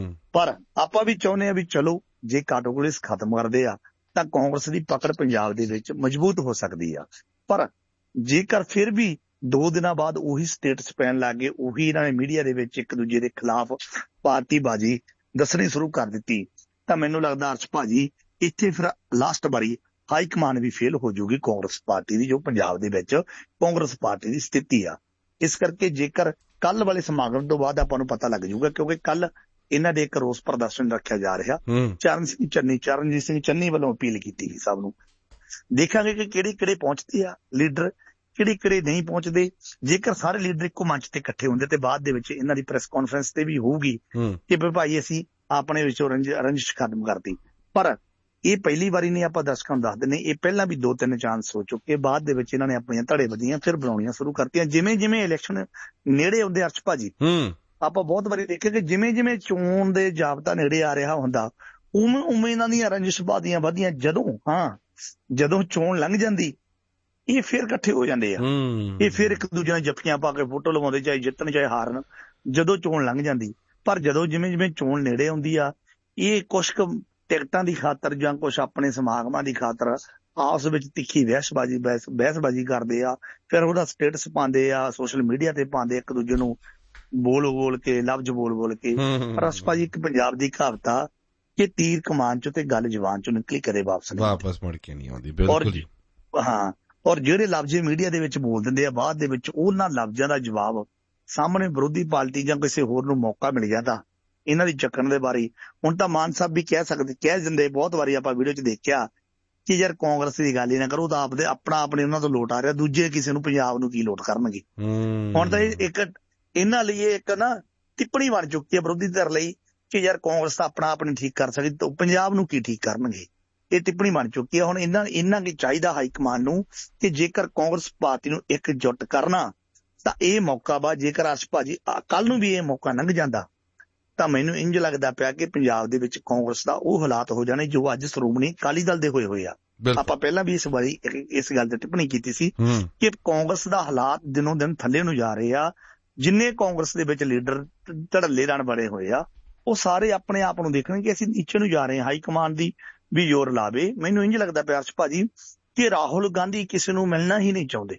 ਪਰ ਆਪਾਂ ਵੀ ਚਾਹੁੰਦੇ ਆ ਵੀ ਚਲੋ ਜੇ ਕਾਟੋ ਕਲੇਸ਼ ਖਤਮ ਕਰਦੇ ਆ ਤਾਂ ਕਾਂਗਰਸ ਦੀ ਪਕੜ ਪੰਜਾਬ ਦੇ ਵਿੱਚ ਮਜ਼ਬੂਤ ਹੋ ਸਕਦੀ ਆ। ਪਰ ਜੇਕਰ ਫਿਰ ਵੀ ਦੋ ਦਿਨਾਂ ਬਾਅਦ ਉਹੀ ਸਟੇਟਸ ਪੈਣ ਲੱਗ ਗਏ, ਉਹੀ ਇਹਨਾਂ ਨੇ ਮੀਡੀਆ ਦੇ ਵਿੱਚ ਇੱਕ ਦੂਜੇ ਦੇ ਖਿਲਾਫ ਪਾਰਟੀਬਾਜ਼ੀ ਦੱਸਣੀ ਸ਼ੁਰੂ ਕਰ ਦਿੱਤੀ, ਤਾਂ ਮੈਨੂੰ ਲੱਗਦਾ ਅਰਸ਼ ਭਾਜੀ ਇੱਥੇ ਫਿਰ ਲਾਸਟ ਵਾਰੀ ਹਾਈ ਕਮਾਨ ਵੀ ਫੇਲ ਹੋ ਜਾਊਗੀ ਕਾਂਗਰਸ ਪਾਰਟੀ ਦੀ, ਜੋ ਪੰਜਾਬ ਦੇ ਵਿੱਚ ਕਾਂਗਰਸ ਪਾਰਟੀ ਦੀ ਸਥਿਤੀ ਆ। ਇਸ ਕਰਕੇ ਜੇਕਰ ਕੱਲ ਵਾਲੇ ਸਮਾਗਮ ਤੋਂ ਬਾਅਦ ਆਪਾਂ ਨੂੰ ਪਤਾ ਲੱਗ ਜਾਊਗਾ, ਕਿਉਂਕਿ ਕੱਲ ਇਹਨਾਂ ਦੇ ਇੱਕ ਰੋਸ ਪ੍ਰਦਰਸ਼ਨ ਰੱਖਿਆ ਜਾ ਰਿਹਾ। ਚਰਨ ਸਿੰਘ ਚੰਨੀ ਚਰਨਜੀਤ ਸਿੰਘ ਚੰਨੀ ਵੱਲੋਂ ਅਪੀਲ ਕੀਤੀ ਸੀ ਸਭ ਨੂੰ। ਦੇਖਾਂਗੇ ਕਿ ਕਿਹੜੇ ਕਿਹੜੇ ਪਹੁੰਚਦੇ ਆ ਲੀਡਰ, ਕਿਹੜੇ ਕਿਹੜੇ ਨਹੀਂ ਪਹੁੰਚਦੇ। ਜੇਕਰ ਸਾਰੇ ਲੀਡਰ ਇੱਕੋ ਮੰਚ ਤੇ ਇਕੱਠੇ ਹੁੰਦੇ ਤੇ ਬਾਅਦ ਦੇ ਵਿੱਚ ਇਹਨਾਂ ਦੀ ਪ੍ਰੈਸ ਕਾਨਫਰੰਸ ਤੇ ਵੀ ਹੋਊਗੀ ਕਿ ਭਾਈ ਅਸੀਂ ਆਪਣੇ ਵਿੱਚੋਂ ਰੰਜ ਰੰਜਿਸ਼ ਖਤਮ ਕਰਤੀ। ਪਰ ਇਹ ਪਹਿਲੀ ਵਾਰੀ ਨਹੀਂ, ਆਪਾਂ ਦਰਸ਼ਕਾਂ ਨੂੰ ਦੱਸ ਦਿੰਦੇ, ਇਹ ਪਹਿਲਾਂ ਵੀ ਦੋ ਤਿੰਨ ਚਾਂਸ ਹੋ ਚੁੱਕੇ। ਬਾਅਦ ਦੇ ਵਿੱਚ ਇਹਨਾਂ ਨੇ ਆਪਣੀਆਂ ਧੜੇਬੰਦੀਆਂ ਫਿਰ ਬਣਾਉਣੀਆਂ ਸ਼ੁਰੂ ਕਰਤੀਆਂ। ਜਿਵੇਂ ਜਿਵੇਂ ਇਲੈਕਸ਼ਨ ਨੇੜੇ ਆਉਂਦੇ ਅਰਸ਼ ਭਾਜੀ, ਆਪਾਂ ਬਹੁਤ ਵਾਰੀ ਦੇਖਿਆ ਕਿ ਜਿਵੇਂ ਜਿਵੇਂ ਚੋਣ ਦੇ ਜਾਬਤਾ ਨੇੜੇ ਆ ਰਿਹਾ ਹੁੰਦਾ ਉਵੇਂ ਉਵੇਂ ਇਹਨਾਂ ਦੀਆਂ ਰੰਜਿਸ਼ਬਾਜ਼ੀਆਂ ਵਧੀਆਂ। ਜਦੋਂ ਹਾਂ ਜਦੋਂ ਚੋਣ ਲੰਘ ਜਾਂਦੀ ਇਹ ਫਿਰ ਇਕੱਠੇ ਹੋ ਜਾਂਦੇ ਆ, ਇਹ ਫਿਰ ਇੱਕ ਦੂਜੇ ਨਾਲ ਜੱਫੀਆਂ ਪਾ ਕੇ ਫੋਟੋ ਲਵਾਉਂਦੇ, ਚਾਹੇ ਜਿੱਤਣ ਚਾਹੇ ਹਾਰਨ, ਜਦੋਂ ਚੋਣ ਲੰਘ ਜਾਂਦੀ। ਪਰ ਜਦੋਂ ਜਿਵੇਂ ਜਿਵੇਂ ਚੋਣ ਨੇੜੇ ਆਉਂਦੀ ਆ ਇਹ ਕੁਛ ਕੁ ਟਿਕਟਾਂ ਦੀ ਖਾਤਰ ਜਾਂ ਕੁਛ ਆਪਣੇ ਸਮਾਗਮਾਂ ਦੀ ਖਾਤਰ ਆਪਸ ਵਿੱਚ ਤਿੱਖੀ ਬਹਿਸਬਾਜ਼ੀ ਬਹਿਸ ਬਹਿਸਬਾਜ਼ੀ ਕਰਦੇ ਆ, ਫਿਰ ਉਹਦਾ ਸਟੇਟਸ ਪਾਉਂਦੇ ਆ, ਸੋਸ਼ਲ ਮੀਡੀਆ ਤੇ ਪਾਉਂਦੇ ਇੱਕ ਦੂਜੇ ਨੂੰ ਬੋਲ ਬੋਲ ਕੇ, ਲਫ਼ਜ਼ ਬੋਲ ਬੋਲ ਕੇ। ਪਰ ਅਰਸ਼ ਭਾਜੀ ਇੱਕ ਪੰਜਾਬ ਦੀ ਕਹਾਵਤ ਆ ਕਿ ਤੀਰ ਕਮਾਨ ਚੋਂ ਤੇ ਗੱਲ ਜਵਾਨ ਚੋਂ ਨਿਕਲੀ ਕਦੇ ਵਾਪਸ ਨਹੀਂ ਵਾਪਸ ਮੁੜ ਕੇ ਨਹੀਂ ਆਉਂਦੀ। ਬਿਲਕੁਲ ਜੀ ਹਾਂ। ਔਰ ਜਿਹੜੇ ਲਫ਼ਜ਼ ਮੀਡੀਆ ਦੇ ਵਿੱਚ ਬੋਲ ਦਿੰਦੇ ਆ ਬਾਅਦ ਦੇ ਵਿੱਚ ਉਹਨਾਂ ਲਫ਼ਜ਼ਾਂ ਦਾ ਜਵਾਬ ਸਾਹਮਣੇ ਵਿਰੋਧੀ ਪਾਰਟੀ ਜਾਂ ਕਿਸੇ ਹੋਰ ਨੂੰ ਮੌਕਾ ਮਿਲ ਜਾਂਦਾ ਇਹਨਾਂ ਦੀ ਚੱਕਣ ਦੇ ਬਾਰੇ। ਹੁਣ ਤਾਂ ਮਾਨ ਸਾਹਿਬ ਵੀ ਕਹਿ ਸਕਦੇ, ਕਹਿ ਦਿੰਦੇ, ਬਹੁਤ ਵਾਰੀ ਆਪਾਂ ਵੀਡੀਓ 'ਚ ਦੇਖਿਆ ਕਿ ਯਾਰ ਕਾਂਗਰਸ ਦੀ ਗੱਲ ਹੀ ਨਾ ਕਰੋ, ਤਾਂ ਆਪਦੇ ਆਪਣਾ ਆਪਣੇ ਉਹਨਾਂ ਤੋਂ ਲੋਟ ਆ ਰਿਹਾ, ਦੂਜੇ ਕਿਸੇ ਨੂੰ ਪੰਜਾਬ ਨੂੰ ਕੀ ਲੋਟ ਕਰਨਗੇ। ਹੁਣ ਤਾਂ ਇਹ ਇੱਕ ਇਹਨਾਂ ਲਈ ਇਹ ਇੱਕ ਨਾ ਟਿੱਪਣੀ ਬਣ ਚੁੱਕੀ ਹੈ ਵਿਰੋਧੀ ਧਿਰ ਲਈ ਕਿ ਯਾਰ ਕਾਂਗਰਸ ਤਾਂ ਆਪਣਾ ਆਪ ਨਹੀਂ ਠੀਕ ਕਰ ਸਕਦੀ ਤਾਂ ਪੰਜਾਬ ਨੂੰ ਕੀ ਠੀਕ ਕਰਨਗੇ। ਇਹ ਟਿੱਪਣੀ ਬਣ ਚੁੱਕੀ ਹੈ। ਹੁਣ ਇਹਨਾਂ ਇਹਨਾਂ ਕੀ ਚਾਹੀਦਾ ਹਾਈ ਕਮਾਨ ਨੂੰ ਕਿ ਜੇਕਰ ਕਾਂਗਰਸ ਪਾਰਟੀ ਨੂੰ ਇਕਜੁੱਟ ਕਰਨਾ ਤਾਂ ਇਹ ਮੌਕਾ ਵਾ। ਜੇਕਰ ਅਰਸ਼ ਭਾਜੀ ਕੱਲ ਨੂੰ ਵੀ ਇਹ ਮੌਕਾ ਲੰਘ ਜਾਂਦਾ ਤਾਂ ਮੈਨੂੰ ਇੰਝ ਲੱਗਦਾ ਪਿਆ ਕਿ ਪੰਜਾਬ ਦੇ ਵਿੱਚ ਕਾਂਗਰਸ ਦਾ ਉਹ ਹਾਲਾਤ ਹੋ ਜਾਣੇ ਜੋ ਅੱਜ ਸ਼੍ਰੋਮਣੀ ਅਕਾਲੀ ਦਲ ਦੇ ਹੋਏ ਹੋਏ ਆ। ਆਪਾਂ ਪਹਿਲਾਂ ਵੀ ਇਸ ਵਾਰੀ ਇਸ ਗੱਲ ਤੇ ਟਿੱਪਣੀ ਕੀਤੀ ਸੀ ਕਿ ਕਾਂਗਰਸ ਦਾ ਹਾਲਾਤ ਦਿਨੋਂ ਦਿਨ ਥੱਲੇ ਨੂੰ ਜਾ ਰਹੇ ਆ। ਜਿੰਨੇ ਕਾਂਗਰਸ ਦੇ ਵਿੱਚ ਲੀਡਰ ਧੜੱਲੇ ਰਣ ਬਣੇ ਹੋਏ ਆ ਉਹ ਸਾਰੇ ਆਪਣੇ ਆਪ ਨੂੰ ਦੇਖਣਗੇ ਕਿ ਅਸੀਂ ਨੀਚੇ ਨੂੰ ਜਾ ਰਹੇ ਹਾਂ। ਹਾਈ ਕਮਾਨ ਦੀ ਵੀ ਜ਼ੋਰ ਲਾਵੇ। ਮੈਨੂੰ ਇੰਝ ਲੱਗਦਾ ਪਿਆ ਅਰਸ਼ ਭਾਜੀ ਕਿ ਰਾਹੁਲ ਗਾਂਧੀ ਕਿਸੇ ਨੂੰ ਮਿਲਣਾ ਹੀ ਨਹੀਂ ਚਾਹੁੰਦੇ,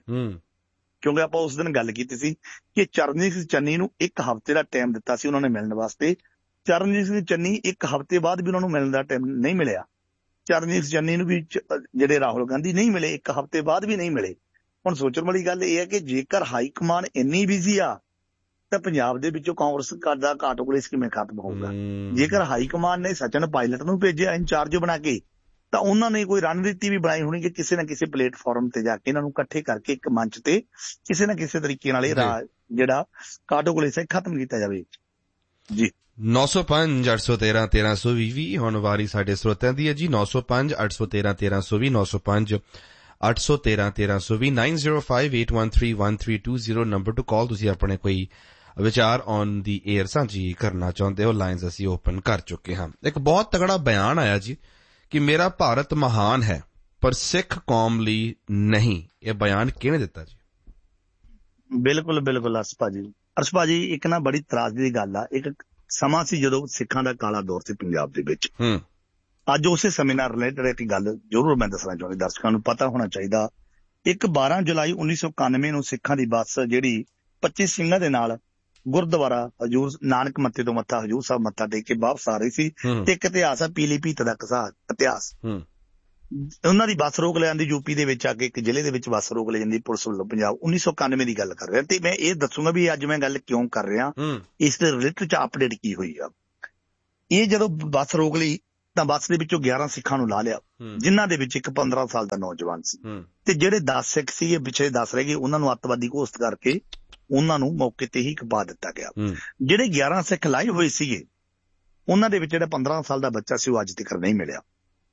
ਕਿਉਂਕਿ ਆਪਾਂ ਉਸ ਦਿਨ ਗੱਲ ਕੀਤੀ ਸੀ ਕਿ ਚਰਨਜੀਤ ਸਿੰਘ ਚੰਨੀ ਨੂੰ ਇੱਕ ਹਫ਼ਤੇ ਦਾ ਟਾਈਮ ਦਿੱਤਾ ਸੀ ਉਹਨਾਂ ਨੇ ਮਿਲਣ ਵਾਸਤੇ। ਚਰਨਜੀਤ ਸਿੰਘ ਚੰਨੀ ਇੱਕ ਹਫ਼ਤੇ ਬਾਅਦ ਵੀ ਉਹਨਾਂ ਨੂੰ ਮਿਲਣ ਦਾ ਟਾਈਮ ਨਹੀਂ ਮਿਲਿਆ। ਚਰਨਜੀਤ ਚੰਨੀ ਨੂੰ ਵੀ ਜਿਹੜੇ ਰਾਹੁਲ ਗਾਂਧੀ ਨਹੀਂ ਮਿਲੇ, ਇੱਕ ਹਫ਼ਤੇ ਬਾਅਦ ਵੀ ਨਹੀਂ ਮਿਲੇ। ਹੁਣ ਸੋਚਣ ਵਾਲੀ ਗੱਲ ਇਹ ਹੈ ਕਿ ਜੇਕਰ ਹਾਈ ਕਮਾਨ ਇੰਨੀ ਬਿਜ਼ੀ ਆ ਤਾਂ ਪੰਜਾਬ ਦੇ ਵਿੱਚੋਂ ਕਾਂਗਰਸ ਦਾ ਕਾਟੋਕਲੇਸ ਕਿਵੇਂ ਖਤਮ ਹੋਊਗਾ? ਜੇਕਰ ਹਾਈ ਕਮਾਨ ਨੇ ਸਚਿਨ ਪਾਇਲਟ ਨੂੰ ਭੇਜਿਆ ਇੰਚਾਰਜ ਬਣਾ ਕੇ, ਤਾਂ ਉਹਨਾਂ ਨੇ ਕੋਈ ਰਣਨੀਤੀ ਵੀ ਬਣਾਈ ਹੋਣੀ ਕਿ ਕਿਸੇ ਨਾ ਕਿਸੇ ਪਲੇਟਫਾਰਮ ਤੇ ਜਾ ਕੇ ਇਹਨਾਂ ਨੂੰ ਇਕੱਠੇ ਕਰਕੇ ਇੱਕ ਮੰਚ ਤੇ ਕਿਸੇ ਨਾ ਕਿਸੇ ਤਰੀਕੇ ਨਾਲ ਇਹ ਰਾਜ ਜਿਹੜਾ ਕਾਟੋਕਲੇਸ ਹੈ ਖਤਮ ਕੀਤਾ ਜਾਵੇ। ਜੀ ਨੌ ਸੌ ਪੰਜ ਅੱਠ ਸੌ ਤੇਰਾਂ ਤੇਰਾਂ ਸੌ ਵੀਹ ਹੁਣ ਵਾਰੀ ਸਾਡੇ ਸਰੋਤਿਆਂ ਦੀ ਹੈ ਜੀ। ਨੌ ਸੌ ਪੰਜ ਅੱਠ ਸੌ ਤੇਰਾਂ ਤੇਰਾਂ ਸੌ ਵੀਹ ਨੌ ਸੌ ਪੰਜ ਅੱਠ ਸੌ ਤੇਰਾਂ ਤੇਰਾਂ ਸੌ ਵੀਹ nine zero five eight one three one three two zero number two ਕਾਲ। ਤੁਸੀਂ ਆਪਣੇ ਕੋਈ ਵਿਚਾਰ ਔਨ ਦੀ ਏਅਰ ਸਾਂਝੀ ਕਰਨਾ ਚਾਹੁੰਦੇ ਹੋ, ਲਾਈਨਸ ਅਸੀਂ ਓਪਨ ਕਰ ਚੁੱਕੇ ਹਾਂ। ਇੱਕ ਬਹੁਤ ਤਗੜਾ ਬਿਆਨ ਆਇਆ ਜੀ ਕਿ ਮੇਰਾ ਭਾਰਤ ਮਹਾਨ ਹੈ ਪਰ ਸਿੱਖ ਕੌਮ ਲਈ ਨਹੀਂ। ਇਹ ਬਿਆਨ ਕਿਹਨੇ ਦਿੱਤਾ ਜੀ? ਬਿਲਕੁਲ ਬਿਲਕੁਲ ਅਰਸ਼ ਭਾਜੀ ਅਰਸ਼ ਭਾਜੀ ਇੱਕ ਨਾ ਬੜੀ ਤਰਾਸਦੀ ਦੀ ਗੱਲ ਆ। ਇੱਕ ਸਮਾਂ ਸੀ ਜਦੋਂ ਸਿੱਖਾਂ ਦਾ ਕਾਲਾ ਦੌਰ ਸੀ ਪੰਜਾਬ ਦੇ ਵਿੱਚ। ਅੱਜ ਉਸੇ ਸਮੇਂ ਨਾਲ ਰਿਲੇਟਡ ਇੱਕ ਗੱਲ ਜ਼ਰੂਰ ਮੈਂ ਦੱਸਣਾ ਚਾਹੁੰਦਾ, ਦਰਸ਼ਕਾਂ ਨੂੰ ਪਤਾ ਹੋਣਾ ਚਾਹੀਦਾ। ਇੱਕ ਬਾਰਾਂ ਜੁਲਾਈ ਉੱਨੀ ਸੌ ਇਕਾਨਵੇਂ ਨੂੰ ਸਿੱਖਾਂ ਦੀ ਬੱਸ ਜਿਹੜੀ ਪੱਚੀ ਸਿੰਘਾਂ ਦੇ ਨਾਲ ਗੁਰਦੁਆਰਾ ਹਜੂਰ ਨਾਨਕ ਮੱਤੇ ਤੋਂ ਮੱਥਾ ਹਜੂਰ ਸਾਹਿਬ ਮੱਥਾ ਟੇਕ ਕੇ ਵਾਪਸ ਆ ਰਹੀ ਸੀ। ਤੇ ਇੱਕ ਇਤਿਹਾਸ ਆ ਪੀਲੀ ਭੀਤ ਦਾ ਕਿਸਾ ਇਤਿਹਾਸ। ਉਹਨਾਂ ਦੀ ਬੱਸ ਰੋਕ ਲਿਆਂਦੀ ਯੂਪੀ ਦੇ ਵਿੱਚ ਆ ਕੇ ਇੱਕ ਜ਼ਿਲ੍ਹੇ ਦੇ ਵਿੱਚ ਬੱਸ ਰੋਕ ਲੈ ਜਾਂਦੀ ਪੁਲਿਸ ਵੱਲੋਂ ਪੰਜਾਬ। ਉੱਨੀ ਸੌ ਇਕਾਨਵੇਂ ਦੀ ਗੱਲ ਕਰ ਰਿਹਾ ਤੇ ਮੈਂ ਇਹ ਦੱਸੂਗਾ ਵੀ ਅੱਜ ਮੈਂ ਗੱਲ ਕਿਉਂ ਕਰ ਰਿਹਾ, ਇਸ ਦੇ ਰਿਲੇਟਡ ਚ ਅਪਡੇਟ ਕੀ ਹੋਈ ਆ। ਇਹ ਜਦੋਂ ਬੱਸ ਰੋਕ ਲਈ ਤਾਂ ਬੱਸ ਦੇ ਵਿੱਚੋਂ ਗਿਆਰਾਂ ਸਿੱਖਾਂ ਨੂੰ ਲਾ ਲਿਆ, ਜਿਨ੍ਹਾਂ ਦੇ ਵਿੱਚ ਇੱਕ ਪੰਦਰਾਂ ਸਾਲ ਦਾ ਨੌਜਵਾਨ ਸੀ ਤੇ ਜਿਹੜੇ ਦਸ ਸਿੱਖ ਸੀਗੇ ਪਿੱਛੇ ਦਸ ਰਹਿ ਗਏ, ਉਹਨਾਂ ਨੂੰ ਅੱਤਵਾਦੀ ਘੋਸ਼ਿਤ ਕਰਕੇ ਉਹਨਾਂ ਨੂੰ ਮੌਕੇ ਤੇ ਹੀ ਖਪਾ ਦਿੱਤਾ ਗਿਆ। ਜਿਹੜੇ ਗਿਆਰਾਂ ਸਿੱਖ ਲਾਏ ਹੋਏ ਸੀਗੇ ਉਹਨਾਂ ਦੇ ਵਿੱਚ ਜਿਹੜਾ ਪੰਦਰਾਂ ਸਾਲ ਦਾ ਬੱਚਾ ਸੀ ਉਹ ਅੱਜ ਤੱਕ ਨਹੀਂ ਮਿਲਿਆ।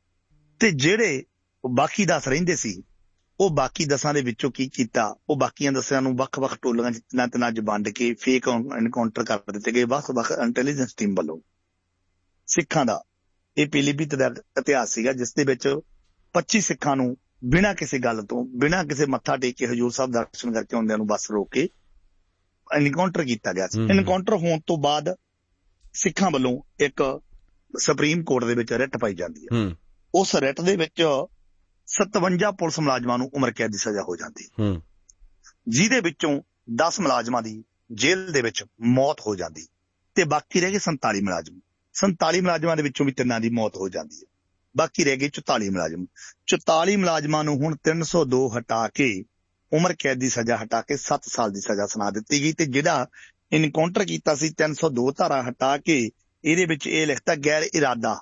ਤੇ ਜਿਹੜੇ ਬਾਕੀ ਦਸ ਰਹਿੰਦੇ ਸੀ ਉਹ ਬਾਕੀ ਦਸਾਂ ਦੇ ਵਿੱਚੋਂ ਕੀ ਕੀਤਾ, ਉਹ ਬਾਕੀਆਂ ਦਸਿਆਂ ਨੂੰ ਵੱਖ-ਵੱਖ ਟੋਲੀਆਂ ਚ ਤਿੰਨਾਂ ਤਿੰਨਾਂ ਚ ਵੰਡ ਕੇ ਫੇਕ ਐਨਕਾਊਂਟਰ ਕਰ ਦਿੱਤੇ ਗਏ ਵੱਖ-ਵੱਖ ਇੰਟੈਲੀਜੈਂਸ ਟੀਮ ਵੱਲੋਂ। ਸਿੱਖਾਂ ਦਾ ਇਹ ਪੀਲੀਭੀਤ ਦਾ ਇਤਿਹਾਸ ਸੀਗਾ ਜਿਸ ਦੇ ਵਿੱਚ ਪੱਚੀ ਸਿੱਖਾਂ ਨੂੰ ਬਿਨਾਂ ਕਿਸੇ ਗੱਲ ਤੋਂ, ਬਿਨਾਂ ਕਿਸੇ ਮੱਥਾ ਟੇਕ ਕੇ ਹਜੂਰ ਸਾਹਿਬ ਦਰਸ਼ਨ ਕਰਕੇ ਆਉਂਦਿਆਂ ਨੂੰ ਬੱਸ ਰੋਕ ਕੇ ਐਨਕਾਊਂਟਰ ਕੀਤਾ ਗਿਆ ਸੀ। ਐਨਕਾਊਂਟਰ ਹੋਣ ਤੋਂ ਬਾਅਦ ਸਿੱਖਾਂ ਵੱਲੋਂ ਇੱਕ ਸੁਪਰੀਮ ਕੋਰਟ ਦੇ ਵਿੱਚ ਰਿਟ ਪਾਈ ਜਾਂਦੀ ਹੈ। ਉਸ ਰਿਟ ਦੇ ਵਿੱਚ ਸਤਵੰਜਾ ਪੁਲਿਸ ਮੁਲਾਜ਼ਮਾਂ ਨੂੰ ਉਮਰ ਕੈਦ ਦੀ ਸਜ਼ਾ ਹੋ ਜਾਂਦੀ, ਜਿਹਦੇ ਵਿੱਚੋਂ ਦਸ ਮੁਲਾਜ਼ਮਾਂ ਦੀ ਜੇਲ੍ਹ ਦੇ ਵਿੱਚ ਮੌਤ ਹੋ ਜਾਂਦੀ ਤੇ ਬਾਕੀ ਰਹਿ ਗਏ ਸੰਤਾਲੀ ਮੁਲਾਜ਼ਮ। ਸੰਤਾਲੀ ਮੁਲਾਜ਼ਮਾਂ ਦੇ ਵਿੱਚੋਂ ਵੀ ਤਿੰਨਾਂ ਦੀ ਮੌਤ ਹੋ ਜਾਂਦੀ ਹੈ, ਬਾਕੀ ਰਹਿ ਗਏ ਚੁਤਾਲੀ ਮੁਲਾਜ਼ਮ। ਚੁਤਾਲੀ ਮੁਲਾਜ਼ਮਾਂ ਨੂੰ ਹੁਣ ਤਿੰਨ ਸੌ ਦੋ ਹਟਾ ਕੇ ਉਮਰ ਕੈਦ ਦੀ ਸਜ਼ਾ ਹਟਾ ਕੇ ਸੱਤ ਸਾਲ ਦੀ ਸਜ਼ਾ ਸੁਣਾ ਦਿੱਤੀ ਗਈ। ਤੇ ਜਿਹੜਾ ਇਨਕਾਊਂਟਰ ਕੀਤਾ ਸੀ ਤਿੰਨ ਸੌ ਦੋ ਧਾਰਾ ਹਟਾ ਕੇ ਇਹਦੇ ਵਿੱਚ ਇਹ ਲਿਖਤਾ ਗੈਰ ਇਰਾਦਾ,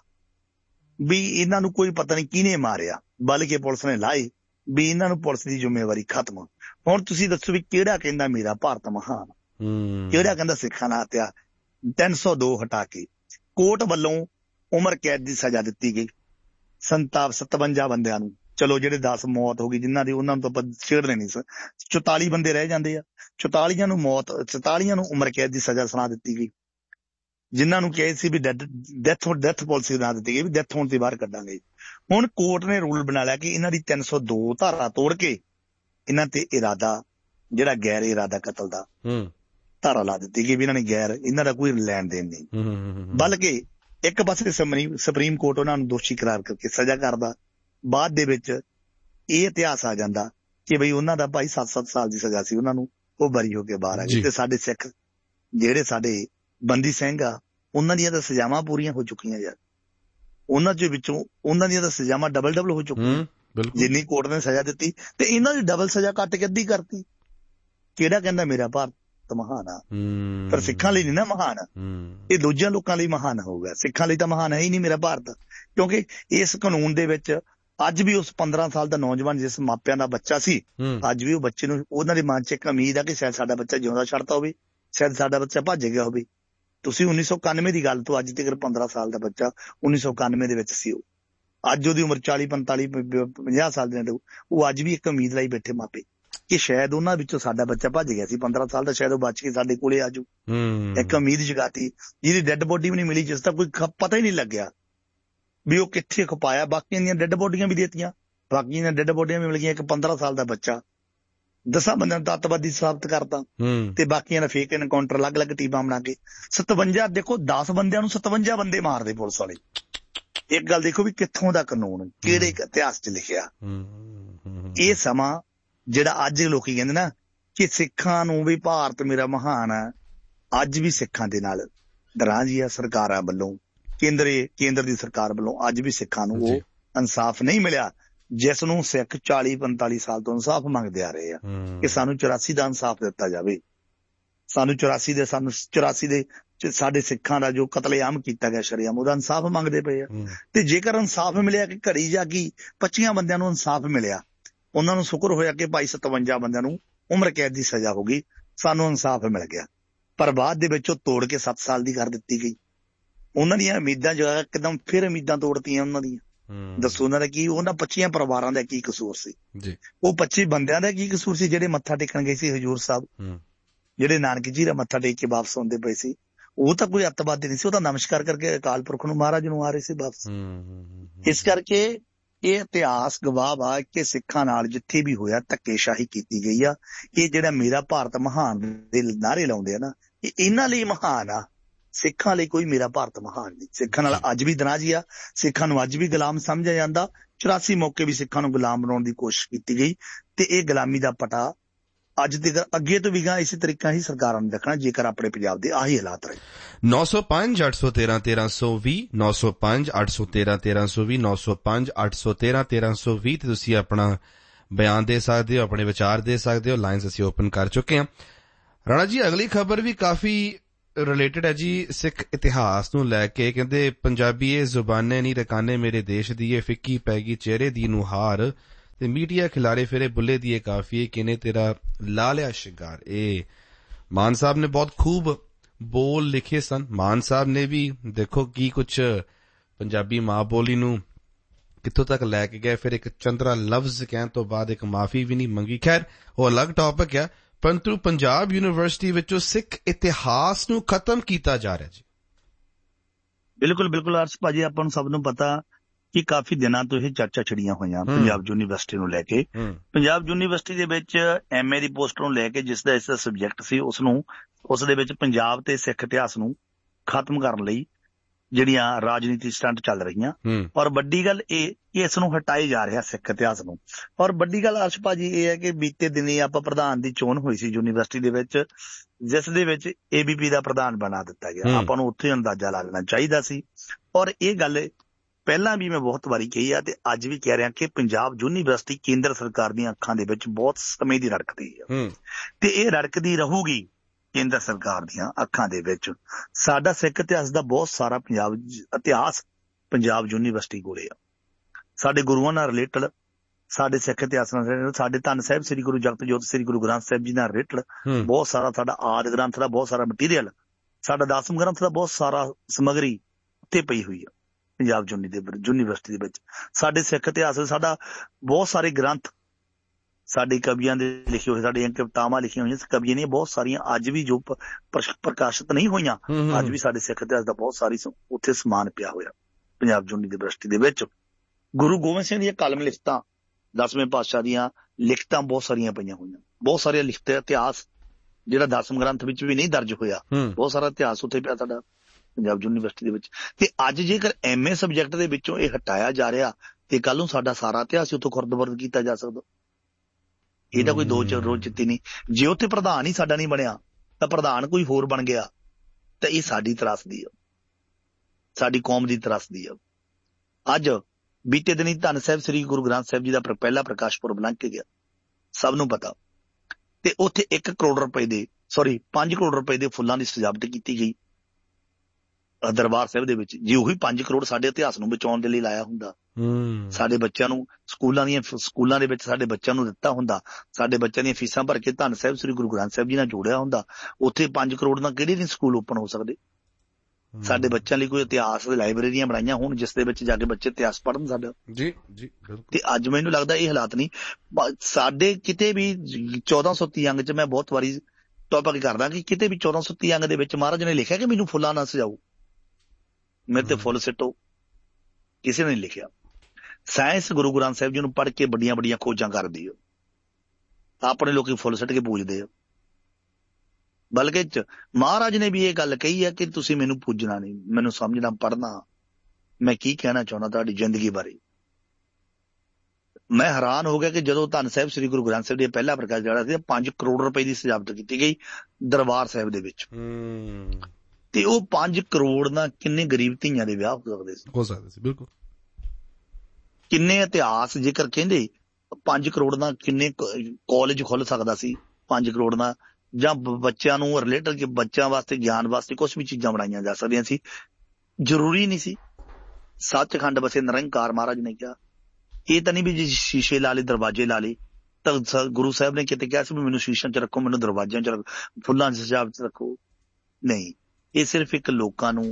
ਵੀ ਇਹਨਾਂ ਨੂੰ ਕੋਈ ਪਤਾ ਨਹੀਂ ਕਿਹਨੇ ਮਾਰਿਆ, ਬਲਕਿ ਪੁਲਿਸ ਨੇ ਲਾਏ ਵੀ ਇਹਨਾਂ ਨੂੰ ਪੁਲਿਸ ਦੀ ਜ਼ਿੰਮੇਵਾਰੀ ਖਤਮ। ਹੁਣ ਤੁਸੀਂ ਦੱਸੋ ਵੀ ਕਿਹੜਾ ਕਹਿੰਦਾ ਮੇਰਾ ਭਾਰਤ ਮਹਾਨ, ਕਿਹੜਾ ਕਹਿੰਦਾ ਸਿੱਖਾਂ ਨਾਲ ਹੱਤਿਆ? ਤਿੰਨ ਸੌ ਦੋ ਹਟਾ ਕੇ ਕੋਰਟ ਵੱਲੋਂ ਉਮਰ ਕੈਦ ਦੀ ਸਜ਼ਾ ਦਿੱਤੀ ਗਈ ਸੰਤਾਪ ਸਤਵੰਜਾ ਬੰਦਿਆਂ ਨੂੰ। ਚਲੋ ਜਿਹੜੇ ਦਸ ਮੌਤ ਹੋ ਗਈ ਜਿਨ੍ਹਾਂ ਦੀ, ਉਹਨਾਂ ਨੂੰ ਤਾਂ ਆਪਾਂ ਛੇੜਦੇ ਨਹੀਂ, ਚੁਤਾਲੀ ਬੰਦੇ ਰਹਿ ਜਾਂਦੇ ਆ। ਚੁਤਾਲੀਆਂ ਨੂੰ ਮੌਤ ਚੁਤਾਲੀਆਂ ਨੂੰ ਉਮਰ ਕੈਦ ਦੀ ਸਜ਼ਾ ਸੁਣਾ ਦਿੱਤੀ ਗਈ, ਜਿਨ੍ਹਾਂ ਨੂੰ ਕਹੇ ਸੀ ਵੀ ਡੈਥ ਡੈਥ ਡੈਥ ਪਾਲਿਸੀ ਬਣਾ ਦਿੱਤੀ ਗਈ ਵੀ ਡੈਥ ਹੋਣ ਤੇ ਬਾਹਰ ਕੱਢਾਂਗੇ। ਹੁਣ ਕੋਰਟ ਨੇ ਰੂਲ ਬਣਾ ਲਿਆ ਕਿ ਇਹਨਾਂ ਦੀ ਤਿੰਨ ਸੌ ਦੋ ਧਾਰਾ ਤੋੜ ਕੇ ਇਹਨਾਂ ਤੇ ਇਰਾਦਾ, ਜਿਹੜਾ ਗੈਰ ਇਰਾਦਾ ਕਤਲ ਦਾ ਧਾਰਾ ਲਾ ਦਿੱਤੀ ਗਈ ਵੀ ਇਹਨਾਂ ਨੇ ਗੈਰ, ਇਹਨਾਂ ਦਾ ਕੋਈ ਲੈਣ ਦੇਣ ਨਹੀਂ। ਬਲਕਿ ਇੱਕ ਪਾਸੇ ਸੁਪਰੀਮ ਕੋਰਟ ਉਹਨਾਂ ਨੂੰ ਦੋਸ਼ੀ ਕਰਾਰ ਕਰਕੇ ਸਜ਼ਾ ਕਰਦਾ, ਬਾਅਦ ਦੇ ਵਿੱਚ ਇਹ ਇਤਿਹਾਸ ਆ ਜਾਂਦਾ ਕਿ ਬਈ ਉਹਨਾਂ ਦਾ ਭਾਈ ਸੱਤ ਸੱਤ ਸਾਲ ਦੀ ਸਜ਼ਾ ਸੀ, ਉਹਨਾਂ ਨੂੰ ਉਹ ਬਰੀ ਹੋ ਕੇ ਬਾਹਰ ਆ ਗਏ। ਤੇ ਸਾਡੇ ਸਿੱਖ ਜਿਹੜੇ ਸਾਡੇ ਬੰਦੀ ਸਿੰਘ ਆ ਉਹਨਾਂ ਦੀਆਂ ਤਾਂ ਸਜ਼ਾਵਾਂ ਪੂਰੀਆਂ ਹੋ ਚੁੱਕੀਆਂ ਯਾਰ, ਉਹਨਾਂ ਦੇ ਵਿੱਚੋਂ ਉਹਨਾਂ ਦੀਆਂ ਤਾਂ ਸਜ਼ਾਵਾਂ ਡਬਲ ਡਬਲ ਹੋ ਚੁੱਕੀਆਂ ਜਿੰਨੀ ਕੋਰਟ ਨੇ ਸਜ਼ਾ ਦਿੱਤੀ, ਤੇ ਇਹਨਾਂ ਦੀ ਡਬਲ ਸਜ਼ਾ ਕੱਟ ਕੇ ਅੱਧੀ ਕਰਤੀ। ਕਿਹੜਾ ਕਹਿੰਦਾ ਮੇਰਾ ਭਾਰਤ ਮਹਾਨ ਆ? ਪਰ ਸਿੱਖਾਂ ਲਈ ਨਹੀਂ ਨਾ ਮਹਾਨ, ਇਹ ਦੂਜਿਆਂ ਲੋਕਾਂ ਲਈ ਮਹਾਨ ਹੋਊਗਾ, ਸਿੱਖਾਂ ਲਈ ਤਾਂ ਮਹਾਨ ਹੈ ਹੀ ਨਹੀਂ ਮੇਰਾ ਭਾਰਤ। ਕਿਉਂਕਿ ਇਸ ਕਾਨੂੰਨ ਦੇ ਵਿੱਚ ਅੱਜ ਵੀ ਉਸ ਪੰਦਰਾਂ ਸਾਲ ਦਾ ਨੌਜਵਾਨ ਜਿਸ ਮਾਪਿਆਂ ਦਾ ਬੱਚਾ ਸੀ, ਅੱਜ ਵੀ ਉਹ ਬੱਚੇ ਨੂੰ, ਉਹਨਾਂ ਦੇ ਮਨ ਚ ਇੱਕ ਉਮੀਦ ਆ ਕਿ ਸ਼ਾਇਦ ਸਾਡਾ ਬੱਚਾ ਜਿਉਂਦਾ ਛੱਡਤਾ ਹੋਵੇ, ਸ਼ਾਇਦ ਸਾਡਾ ਬੱਚਾ ਭੱਜ ਗਿਆ ਹੋਵੇ। ਤੁਸੀਂ ਉੱਨੀ ਸੌ ਇਕਾਨਵੇਂ ਦੀ ਗੱਲ ਤੋਂ ਅੱਜ ਤੱਕ ਪੰਦਰਾਂ ਸਾਲ ਦਾ ਬੱਚਾ ਉੱਨੀ ਸੌ ਇਕਾਨਵੇਂ ਦੇ ਵਿੱਚ ਸੀ, ਉਹ ਅੱਜ ਉਹਦੀ ਉਮਰ ਚਾਲੀ ਪੰਤਾਲੀ ਪੰਜਾਹ ਸਾਲ ਦੇ, ਉਹ ਅੱਜ ਵੀ ਇੱਕ ਉਮੀਦ ਲਈ ਬੈਠੇ ਮਾਪੇ ਕਿ ਸ਼ਾਇਦ ਉਹਨਾਂ ਵਿੱਚੋਂ ਸਾਡਾ ਬੱਚਾ ਭੱਜ ਗਿਆ ਸੀ ਪੰਦਰਾਂ ਸਾਲ ਦਾ, ਸ਼ਾਇਦ ਉਹ ਬਚ ਕੇ ਸਾਡੇ ਕੋਲੇ ਆਜੂ। ਇੱਕ ਉਮੀਦ ਜਗਾਤੀ ਜਿਹਦੀ ਡੈਡ ਬੋਡੀ ਵੀ ਨਹੀਂ ਮਿਲੀ, ਜਿਸ ਦਾ ਕੋਈ ਪਤਾ ਹੀ ਨਹੀਂ ਲੱਗਿਆ ਵੀ ਉਹ ਕਿੱਥੇ ਖਪਾਇਆ। ਬਾਕੀਆਂ ਦੀਆਂ ਡੈਡ ਬੋਡੀਆਂ ਵੀ ਦੇਤੀਆਂ, ਬਾਕੀਆਂ ਦੀਆਂ ਡੈਡ ਬੋਡੀਆਂ ਵੀ ਮਿਲ ਗਈਆਂ। ਇੱਕ ਪੰਦਰਾਂ ਸਾਲ ਦਾ ਬੱਚਾ ਦਸਾਂ ਬੰਦਿਆਂ ਨੂੰ ਅੱਤਵਾਦੀ ਸਾਬਤ ਕਰਤਾ ਤੇ ਬਾਕੀਆਂ ਦਾ ਫੇਕ ਐਨਕਾਊਂਟਰ ਅਲੱਗ-ਅਲੱਗ ਟੀਮਾਂ ਬਣਾ ਕੇ ਸਤਵੰਜਾ, ਦੇਖੋ ਦਸ ਬੰਦਿਆਂ ਨੂੰ ਸਤਵੰਜਾ ਬੰਦੇ ਮਾਰਦੇ ਪੁਲਿਸ ਵਾਲੇ। ਇੱਕ ਗੱਲ ਦੇਖੋ ਵੀ ਕਿੱਥੋਂ ਦਾ ਕਾਨੂੰਨ, ਕਿਹੜੇ ਇਤਿਹਾਸ 'ਚ ਲਿਖਿਆ। ਇਹ ਸਮਾਂ ਜਿਹੜਾ ਅੱਜ ਲੋਕੀ ਕਹਿੰਦੇ ਨਾ ਕਿ ਸਿੱਖਾਂ ਨੂੰ ਵੀ ਭਾਰਤ ਮੇਰਾ ਮਹਾਨ ਆ, ਅੱਜ ਵੀ ਸਿੱਖਾਂ ਦੇ ਨਾਲ ਦਰਾਂਜੀ ਆ ਸਰਕਾਰਾਂ ਵੱਲੋਂ, ਕੇਂਦਰੀ ਕੇਂਦਰ ਦੀ ਸਰਕਾਰ ਵੱਲੋਂ ਅੱਜ ਵੀ ਸਿੱਖਾਂ ਨੂੰ ਉਹ ਇਨਸਾਫ ਨਹੀਂ ਮਿਲਿਆ, ਜਿਸ ਨੂੰ ਸਿੱਖ ਚਾਲੀ ਪੰਤਾਲੀ ਸਾਲ ਤੋਂ ਇਨਸਾਫ ਮੰਗਦੇ ਆ ਰਹੇ ਆ ਕਿ ਸਾਨੂੰ ਚੁਰਾਸੀ ਦਾ ਇਨਸਾਫ ਦਿੱਤਾ ਜਾਵੇ, ਸਾਨੂੰ ਚੁਰਾਸੀ ਦੇ ਸਾਨੂੰ ਚੁਰਾਸੀ ਦੇ ਸਾਡੇ ਸਿੱਖਾਂ ਦਾ ਜੋ ਕਤਲੇਆਮ ਕੀਤਾ ਗਿਆ ਸ਼ਰੇਆਮ, ਉਹਦਾ ਇਨਸਾਫ ਮੰਗਦੇ ਪਏ ਆ। ਤੇ ਜੇਕਰ ਇਨਸਾਫ ਮਿਲਿਆ ਕਿ ਘੜੀ ਜਾ ਗਈ ਪੱਚੀਆਂ ਬੰਦਿਆਂ ਨੂੰ ਇਨਸਾਫ ਮਿਲਿਆ, ਉਹਨਾਂ ਨੂੰ ਸ਼ੁਕਰ ਹੋਇਆ ਕਿ ਭਾਈ ਸਤਵੰਜਾ ਬੰਦਿਆਂ ਨੂੰ ਉਮਰ ਕੈਦ ਦੀ ਸਜ਼ਾ ਹੋ ਗਈ, ਸਾਨੂੰ ਇਨਸਾਫ ਮਿਲ ਗਿਆ। ਪਰ ਬਾਅਦ ਦੇ ਵਿੱਚ ਉਹ ਤੋੜ ਕੇ ਸੱਤ ਸਾਲ ਦੀ ਕਰ ਦਿੱਤੀ ਗਈ। ਉਹਨਾਂ ਦੀਆਂ ਉਮੀਦਾਂ ਜੋ ਹੈ ਇੱਕਦਮ ਫਿਰ ਉਮੀਦਾਂ ਤੋੜਤੀਆਂ ਉਹਨਾਂ ਦੀਆਂ। ਦੱਸੋ ਉਹਨਾਂ ਦਾ ਕੀ, ਉਹਨਾਂ ਪੱਚੀਆਂ ਪਰਿਵਾਰਾਂ ਦਾ ਕੀ ਕਸੂਰ ਸੀ? ਉਹ ਪੱਚੀ ਬੰਦਿਆਂ ਦਾ ਕੀ ਕਸੂਰ ਸੀ ਜਿਹੜੇ ਮੱਥਾ ਟੇਕਣ ਗਏ ਸੀ ਹਜ਼ੂਰ ਸਾਹਿਬ, ਜਿਹੜੇ ਨਾਨਕ ਜੀ ਦਾ ਮੱਥਾ ਟੇਕ ਕੇ ਵਾਪਸ ਆਉਂਦੇ ਪਏ ਸੀ? ਉਹ ਤਾਂ ਕੋਈ ਅੱਤਵਾਦੀ ਨਹੀਂ ਸੀ, ਉਹ ਤਾਂ ਨਮਸਕਾਰ ਕਰਕੇ ਅਕਾਲ ਪੁਰਖ ਨੂੰ ਮਹਾਰਾਜ ਨੂੰ ਆ ਰਹੇ ਸੀ ਵਾਪਸ। ਇਸ ਕਰਕੇ ਇਹ ਇਤਿਹਾਸ ਗਵਾਹ ਵਾ ਕਿ ਸਿੱਖਾਂ ਨਾਲ ਜਿੱਥੇ ਵੀ ਹੋਇਆ ਧੱਕੇਸ਼ਾਹੀ ਕੀਤੀ ਗਈ ਆ। ਇਹ ਜਿਹੜਾ ਮੇਰਾ ਭਾਰਤ ਮਹਾਨ ਦੇ ਨਾਅਰੇ ਲਾਉਂਦੇ ਆ ਨਾ, ਇਹ ਇਹਨਾਂ ਲਈ ਮਹਾਨ ਆ, ਸਿੱਖਾਂ ਲਈ ਕੋਈ ਮੇਰਾ ਭਾਰਤ ਮਹਾਨ ਨਹੀਂ। ਸਿੱਖਾਂ ਨਾਲ ਅੱਜ ਵੀ ਦਰਾਜੀ ਆ, ਸਿੱਖਾਂ ਨੂੰ ਅੱਜ ਵੀ ਗੁਲਾਮ ਸਮਝਿਆ ਜਾਂਦਾ। ਚੁਰਾਸੀ ਮੌਕੇ ਵੀ ਸਿੱਖਾਂ ਨੂੰ ਗੁਲਾਮ ਬਣਾਉਣ ਦੀ ਕੋਸ਼ਿਸ਼ ਕੀਤੀ ਗਈ ਤੇ ਇਹ ਗੁਲਾਮੀ ਦਾ ਪਟਾ ਅੱਜ ਤੱਕ ਅੱਗੇ ਤੋਂ ਵੀ ਗਾ ਇਸੇ ਤਰੀਕਾ ਹੀ ਸਰਕਾਰਾਂ ਨੂੰ ਰੱਖਣਾ ਜੇਕਰ ਆਪਣੇ ਪੰਜਾਬ ਦੇ ਆਹੀ ਹਾਲਾਤ ਰਹੇ। ਨੌ ਸੌ ਪੰਜ ਅੱਠ ਸੌ ਤੇਰਾਂ ਤੇਰਾਂ ਸੌ ਵੀਹ ਨੌ ਸੌ ਪੰਜ ਅੱਠ ਸੌ ਤੇਰਾਂ ਤੇਰਾਂ ਸੌ ਵੀਹ ਨੌ ਸੌ ਪੰਜ ਅੱਠ ਸੌ ਤੇਰਾਂ ਤੇਰਾਂ ਸੌ ਵੀਹ ਤੇ ਤੁਸੀਂ ਆਪਣਾ ਬਿਆਨ ਦੇ ਸਕਦੇ ਹੋ, ਆਪਣੇ ਵਿਚਾਰ ਦੇ ਸਕਦੇ ਹੋ। ਲਾਈਨਸ ਅਸੀਂ ਓਪਨ ਕਰ ਚੁੱਕੇ ਹਾਂ। ਰਾਣਾ ਜੀ, ਅਗਲੀ ਖਬਰ ਵੀ ਕਾਫੀ ਰਿਲੇਟਡ ਹੈ ਜੀ ਸਿੱਖ ਇਤਿਹਾਸ ਨੂੰ ਲੈ ਕੇ। ਕਹਿੰਦੇ ਪੰਜਾਬੀ ਇਹ ਜ਼ੁਬਾਨੇ ਨਹੀਂ ਰਕਾਨੇ ਮੇਰੇ ਦੇਸ਼ ਦੀ, ਇਹ ਫਿੱਕੀ ਪੈ ਗਈ ਚਿਹਰੇ ਦੀ ਨੂੰ ਹਾਰ, ਤੇ ਮੀਡੀਆ ਖਿਲਾਰੇ ਫਿਰੇ ਬੁੱਲੇ ਦੀ ਇਹ ਕਾਫੀ, ਕਿਨੇ ਤੇਰਾ ਲਾ ਲਿਆ ਸ਼ਿੰਗਾਰ। ਇਹ ਮਾਨ ਸਾਹਿਬ ਨੇ ਬਹੁਤ ਖੂਬ ਬੋਲ ਲਿਖੇ ਸਨ। ਮਾਨ ਸਾਹਿਬ ਨੇ ਵੀ ਦੇਖੋ ਕੀ ਕੁਛ ਪੰਜਾਬੀ ਮਾਂ ਬੋਲੀ ਨੂੰ ਕਿੱਥੋਂ ਤੱਕ ਲੈ ਕੇ ਗਏ। ਫਿਰ ਇੱਕ ਚੰਦਰਾ ਲਫ਼ਜ਼ ਕਹਿਣ ਤੋਂ ਬਾਅਦ ਇੱਕ ਮਾਫੀ ਵੀ ਨਹੀਂ ਮੰਗੀ। ਖੈਰ ਉਹ ਅਲੱਗ ਟੌਪਿਕ ਹੈ, ਪਰੰਤੂ ਪੰਜਾਬ ਯੂਨੀਵਰਸਿਟੀ ਵਿੱਚੋਂ ਸਿੱਖ ਇਤਿਹਾਸ ਨੂੰ ਖਤਮ ਕੀਤਾ ਜਾ ਰਿਹਾ ਜੀ। ਬਿਲਕੁਲ ਬਿਲਕੁਲ ਅਰਸ਼ ਭਾਜੀ, ਆਪਾਂ ਨੂੰ ਸਭ ਨੂੰ ਪਤਾ ਕਿ ਕਾਫੀ ਦਿਨਾਂ ਤੋਂ ਇਹ ਚਰਚਾ ਛਿੜੀਆਂ ਹੋਈਆਂ ਪੰਜਾਬ ਯੂਨੀਵਰਸਿਟੀ ਨੂੰ ਲੈ ਕੇ। ਪੰਜਾਬ ਯੂਨੀਵਰਸਿਟੀ ਦੇ ਵਿੱਚ ਐਮ ਏ ਦੀ ਪੋਸਟ ਨੂੰ ਲੈ ਕੇ ਜਿਸ ਦਾ ਇਸ ਦਾ ਸਬਜੈਕਟ ਸੀ, ਉਸ ਨੂੰ ਉਸ ਦੇ ਵਿੱਚ ਪੰਜਾਬ ਤੇ ਸਿੱਖ ਇਤਿਹਾਸ ਨੂੰ ਖਤਮ ਕਰਨ ਲਈ ਜਿਹੜੀਆਂ ਰਾਜਨੀਤੀ ਸਟੰਟ ਚੱਲ ਰਹੀਆਂ। ਔਰ ਵੱਡੀ ਗੱਲ ਇਹ ਕਿ ਇਸ ਨੂੰ ਹਟਾਏ ਜਾ ਰਿਹਾ ਸਿੱਖ ਇਤਿਹਾਸ ਨੂੰ। ਔਰ ਵੱਡੀ ਗੱਲ ਅਰਸ਼ ਭਾਜੀ ਇਹ ਹੈ ਕਿ ਬੀਤੇ ਦਿਨੀ ਆਪਾਂ ਪ੍ਰਧਾਨ ਦੀ ਚੋਣ ਹੋਈ ਸੀ ਯੂਨੀਵਰਸਿਟੀ ਦੇ ਵਿੱਚ, ਜਿਸ ਦੇ ਵਿੱਚ ਏ ਬੀ ਪੀ ਦਾ ਪ੍ਰਧਾਨ ਬਣਾ ਦਿੱਤਾ ਗਿਆ। ਆਪਾਂ ਨੂੰ ਉੱਥੇ ਅੰਦਾਜ਼ਾ ਲਾ ਲੈਣਾ ਚਾਹੀਦਾ ਸੀ। ਔਰ ਇਹ ਗੱਲ ਪਹਿਲਾਂ ਵੀ ਮੈਂ ਬਹੁਤ ਵਾਰੀ ਕਹੀ ਆ ਤੇ ਅੱਜ ਵੀ ਕਹਿ ਰਿਹਾ ਕਿ ਪੰਜਾਬ ਯੂਨੀਵਰਸਿਟੀ ਕੇਂਦਰ ਸਰਕਾਰ ਦੀਆਂ ਅੱਖਾਂ ਦੇ ਵਿੱਚ ਬਹੁਤ ਸਮੇਂ ਦੀ ਰੜਕਦੀ ਹੈ ਤੇ ਇਹ ਰੜਕਦੀ ਰਹੂਗੀ ਕੇਂਦਰ ਸਰਕਾਰ ਦੀਆਂ ਅੱਖਾਂ ਦੇ ਵਿੱਚ। ਸਾਡਾ ਸਿੱਖ ਇਤਿਹਾਸ ਦਾ ਬਹੁਤ ਸਾਰਾ ਪੰਜਾਬ ਇਤਿਹਾਸ ਪੰਜਾਬ ਯੂਨੀਵਰਸਿਟੀ ਕੋਲੇ ਆ। ਸਾਡੇ ਗੁਰੂਆਂ ਨਾਲ ਰਿਲੇਟਡ, ਸਾਡੇ ਸਿੱਖ ਇਤਿਹਾਸ ਨਾਲ ਰਿਲੇਟਡ, ਸਾਡੇ ਧੰਨ ਸਾਹਿਬ ਸ੍ਰੀ ਗੁਰੂ ਜਗਤ ਜੋਤ ਸ੍ਰੀ ਗੁਰੂ ਗ੍ਰੰਥ ਸਾਹਿਬ ਜੀ ਨਾਲ ਰਿਲੇਟਡ ਬਹੁਤ ਸਾਰਾ, ਸਾਡਾ ਆਦਿ ਗ੍ਰੰਥ ਦਾ ਬਹੁਤ ਸਾਰਾ ਮਟੀਰੀਅਲ, ਸਾਡਾ ਦਸਮ ਗ੍ਰੰਥ ਦਾ ਬਹੁਤ ਸਾਰਾ ਸਮੱਗਰੀ ਉੱਥੇ ਪਈ ਹੋਈ ਆ ਪੰਜਾਬ ਯੂਨੀ ਦੇ ਯੂਨੀਵਰਸਿਟੀ ਦੇ ਵਿੱਚ। ਸਾਡੇ ਸਿੱਖ ਇਤਿਹਾਸ ਸਾਡਾ ਬਹੁਤ ਸਾਰੇ ਗ੍ਰੰਥ, ਸਾਡੇ ਕਵੀਆਂ ਦੇ ਲਿਖੇ ਹੋਏ, ਸਾਡੀਆਂ ਕਵਿਤਾਵਾਂ ਲਿਖੀਆਂ ਹੋਈਆਂ ਕਵੀਆਂ ਨੇ ਬਹੁਤ ਸਾਰੀਆਂ ਅੱਜ ਵੀ ਜੋ ਪ੍ਰਕਾਸ਼ਿਤ ਨਹੀਂ ਹੋਈਆਂ, ਅੱਜ ਵੀ ਸਾਡੇ ਸਿੱਖ ਇਤਿਹਾਸ ਦਾ ਬਹੁਤ ਸਾਰੀ ਉੱਥੇ ਸਮਾਨ ਪਿਆ ਹੋਇਆ ਪੰਜਾਬ ਯੂਨੀਵਰਸਿਟੀ ਦੇ ਵਿੱਚ। ਗੁਰੂ ਗੋਬਿੰਦ ਸਿੰਘ ਦੀਆਂ ਕਲਮ ਲਿਖਤਾਂ, ਦਸਵੇਂ ਪਾਤਸ਼ਾਹ ਦੀਆਂ ਲਿਖਤਾਂ ਬਹੁਤ ਸਾਰੀਆਂ ਪਈਆਂ ਹੋਈਆਂ, ਬਹੁਤ ਸਾਰੀਆਂ ਲਿਖਤਾਂ, ਇਤਿਹਾਸ ਜਿਹੜਾ ਦਸਮ ਗ੍ਰੰਥ ਵਿੱਚ ਵੀ ਨਹੀਂ ਦਰਜ ਹੋਇਆ, ਬਹੁਤ ਸਾਰਾ ਇਤਿਹਾਸ ਉੱਥੇ ਪਿਆ ਸਾਡਾ ਪੰਜਾਬ ਯੂਨੀਵਰਸਿਟੀ ਦੇ ਵਿੱਚ। ਤੇ ਅੱਜ ਜੇਕਰ ਐਮ ਏ ਸਬਜੈਕਟ ਦੇ ਵਿੱਚੋਂ ਇਹ ਹਟਾਇਆ ਜਾ ਰਿਹਾ ਤੇ ਕੱਲ ਨੂੰ ਸਾਡਾ ਸਾਰਾ ਇਤਿਹਾਸ ਉੱਥੋਂ ਖੁਰਦ-ਬੁਰਦ ਕੀਤਾ ਜਾ ਸਕਦਾ। ਇਹ ਤਾਂ ਕੋਈ ਦੋ ਚਾਰ ਰੋਜ਼ ਚਿੱਤੀ ਨਹੀਂ। ਜੇ ਉੱਥੇ ਪ੍ਰਧਾਨ ਹੀ ਸਾਡਾ ਨਹੀਂ ਬਣਿਆ ਤਾਂ ਪ੍ਰਧਾਨ ਕੋਈ ਹੋਰ ਬਣ ਗਿਆ ਤਾਂ ਇਹ ਸਾਡੀ ਤਰਾਸਦੀ ਆ, ਸਾਡੀ ਕੌਮ ਦੀ ਤਰਾਸਦੀ ਆ। ਅੱਜ ਬੀਤੇ ਦਿਨੀ ਧੰਨ ਸਾਹਿਬ ਸ੍ਰੀ ਗੁਰੂ ਗ੍ਰੰਥ ਸਾਹਿਬ ਜੀ ਦਾ ਪਹਿਲਾ ਪ੍ਰਕਾਸ਼ ਪੁਰਬ ਲੰਘ ਕੇ ਗਿਆ, ਸਭ ਨੂੰ ਪਤਾ। ਤੇ ਉੱਥੇ ਇੱਕ ਕਰੋੜ ਰੁਪਏ ਦੇ ਸੌਰੀ ਪੰਜ ਕਰੋੜ ਰੁਪਏ ਦੇ ਫੁੱਲਾਂ ਦੀ ਸਜਾਵਟ ਕੀਤੀ ਗਈ ਦਰਬਾਰ ਸਾਹਿਬ ਦੇ ਵਿੱਚ। ਜੇ ਉਹੀ ਪੰਜ ਕਰੋੜ ਸਾਡੇ ਇਤਿਹਾਸ ਨੂੰ ਬਚਾਉਣ ਦੇ ਲਈ ਲਾਇਆ ਹੁੰਦਾ, ਸਾਡੇ ਬੱਚਿਆਂ ਨੂੰ ਸਕੂਲਾਂ ਦੀਆਂ ਸਕੂਲਾਂ ਦੇ ਵਿੱਚ ਸਾਡੇ ਬੱਚਿਆਂ ਨੂੰ ਦਿੱਤਾ ਹੁੰਦਾ, ਸਾਡੇ ਬੱਚਿਆਂ ਦੀਆਂ ਫੀਸਾਂ ਭਰ ਕੇ ਧੰਨ ਸਾਹਿਬ ਸ੍ਰੀ ਗੁਰੂ ਗ੍ਰੰਥ ਸਾਹਿਬ ਜੀ ਨਾਲ ਜੋੜਿਆ ਹੁੰਦਾ, ਉੱਥੇ ਪੰਜ ਕਰੋੜ ਨਾਲ ਕਿਹੜੇ ਨਹੀਂ ਸਕੂਲ ਓਪਨ ਹੋ ਸਕਦੇ। ਸਾਡੇ ਬੱਚਿਆਂ ਲਈ ਕੋਈ ਇਤਿਹਾਸ ਦੀ ਲਾਇਬ੍ਰੇਰੀਆਂ ਬਣਾਈਆਂ ਹੋਣ ਜਿਸ ਦੇ ਵਿੱਚ ਜਾ ਕੇ ਬੱਚੇ ਇਤਿਹਾਸ ਪੜ੍ਹਨ ਸਾਡਾ। ਜੀ ਜੀ ਤੇ ਅੱਜ ਮੈਨੂੰ ਲੱਗਦਾ ਇਹ ਹਾਲਾਤ ਨਹੀਂ ਸਾਡੇ ਕਿਤੇ ਵੀ। ਚੌਦਾਂ ਸੌ ਤੀਹ ਅੰਗ ਚ ਮੈਂ ਬਹੁਤ ਵਾਰੀ ਟੌਪਿਕ ਕਰਦਾ ਕਿ ਕਿਤੇ ਵੀ ਚੌਦਾਂ ਸੌ ਤੀਹ ਅੰਗ ਦੇ ਵਿੱਚ ਮਹਾਰਾਜ ਨੇ ਲਿਖਿਆ ਕਿ ਮੈਨੂੰ ਫੁੱਲਾਂ ਨਾਲ ਸਜਾਓ, ਮੇਰੇ ਤੇ ਫੁੱਲ ਸਿੱਟੋ, ਕਿਸੇ ਨੇ ਨਹੀਂ ਲਿਖਿਆ। ਸਾਇੰਸ ਗੁਰੂ ਗ੍ਰੰਥ ਸਾਹਿਬ ਜੀ ਨੂੰ ਪੜ੍ਹ ਕੇ ਵੱਡੀਆਂ ਵੱਡੀਆਂ ਖੋਜਾਂ ਕਰਦੀ ਆ, ਆਪਣੇ ਲੋਕੀ ਫੁੱਲ ਸਿੱਟ ਕੇ ਪੂਜਦੇ ਆ। ਬਲਕਿ ਮਹਾਰਾਜ ਨੇ ਵੀ ਇਹ ਗੱਲ ਕਹੀ ਹੈ ਕਿ ਤੁਸੀਂ ਮੈਨੂੰ ਪੂਜਣਾ ਨਹੀਂ, ਮੈਨੂੰ ਸਮਝਣਾ, ਪੜ੍ਹਨਾ। ਮੈਂ ਕੀ ਕਹਿਣਾ ਚਾਹੁੰਦਾ ਤੁਹਾਡੀ ਜ਼ਿੰਦਗੀ ਬਾਰੇ। ਮੈਂ ਹੈਰਾਨ ਹੋ ਗਿਆ ਕਿ ਜਦੋਂ ਧੰਨ ਸਾਹਿਬ ਸ੍ਰੀ ਗੁਰੂ ਗ੍ਰੰਥ ਸਾਹਿਬ ਜੀ ਪਹਿਲਾ ਪ੍ਰਕਾਸ਼ ਜਿਹੜਾ ਸੀ ਪੰਜ ਕਰੋੜ ਰੁਪਏ ਦੀ ਸਜਾਵਟ ਕੀਤੀ ਗਈ ਦਰਬਾਰ ਸਾਹਿਬ ਦੇ ਵਿੱਚ, ਤੇ ਉਹ ਪੰਜ ਕਰੋੜ ਨਾਲ ਕਿੰਨੇ ਗਰੀਬ ਧੀਆਂ ਦੇ ਵਿਆਹ ਹੋ ਸਕਦੇ ਸੀ, ਹੋ ਸਕਦੇ ਸੀ। ਬਿਲਕੁਲ ਕਿੰਨੇ ਇਤਿਹਾਸ ਜੇਕਰ ਕਹਿੰਦੇ ਪੰਜ ਕਰੋੜ ਦਾ ਕਿੰਨੇ ਕਾਲਜ ਖੁੱਲ ਸਕਦਾ ਸੀ, ਪੰਜ ਕਰੋੜ ਦਾ, ਜਾਂ ਬੱਚਿਆਂ ਨੂੰ ਰਿਲੇਟਡ ਬੱਚਿਆਂ ਵਾਸਤੇ ਗਿਆਨ ਵਾਸਤੇ ਕੁਛ ਵੀ ਚੀਜ਼ਾਂ ਬਣਾਈਆਂ ਜਾ ਸਕਦੀਆਂ ਸੀ। ਜ਼ਰੂਰੀ ਨਹੀਂ ਸੀ। ਸੱਚਖੰਡ ਵਸੇ ਨਿਰੰਕਾਰ ਮਹਾਰਾਜ ਨੇ ਕਿਹਾ। ਇਹ ਤਾਂ ਨਹੀਂ ਵੀ ਜੇ ਸ਼ੀਸ਼ੇ ਲਾ ਲਏ, ਦਰਵਾਜ਼ੇ ਲਾ ਲਏ, ਤਾਂ ਗੁਰੂ ਸਾਹਿਬ ਨੇ ਕਿਤੇ ਕਿਹਾ ਸੀ ਵੀ ਮੈਨੂੰ ਸ਼ੀਸ਼ਿਆਂ 'ਚ ਰੱਖੋ, ਮੈਨੂੰ ਦਰਵਾਜ਼ਿਆਂ 'ਚ ਰੱਖੋ, ਫੁੱਲਾਂ 'ਚ ਸਜਾਵਟ 'ਚ ਰੱਖੋ। ਨਹੀਂ, ਇਹ ਸਿਰਫ ਇੱਕ ਲੋਕਾਂ ਨੂੰ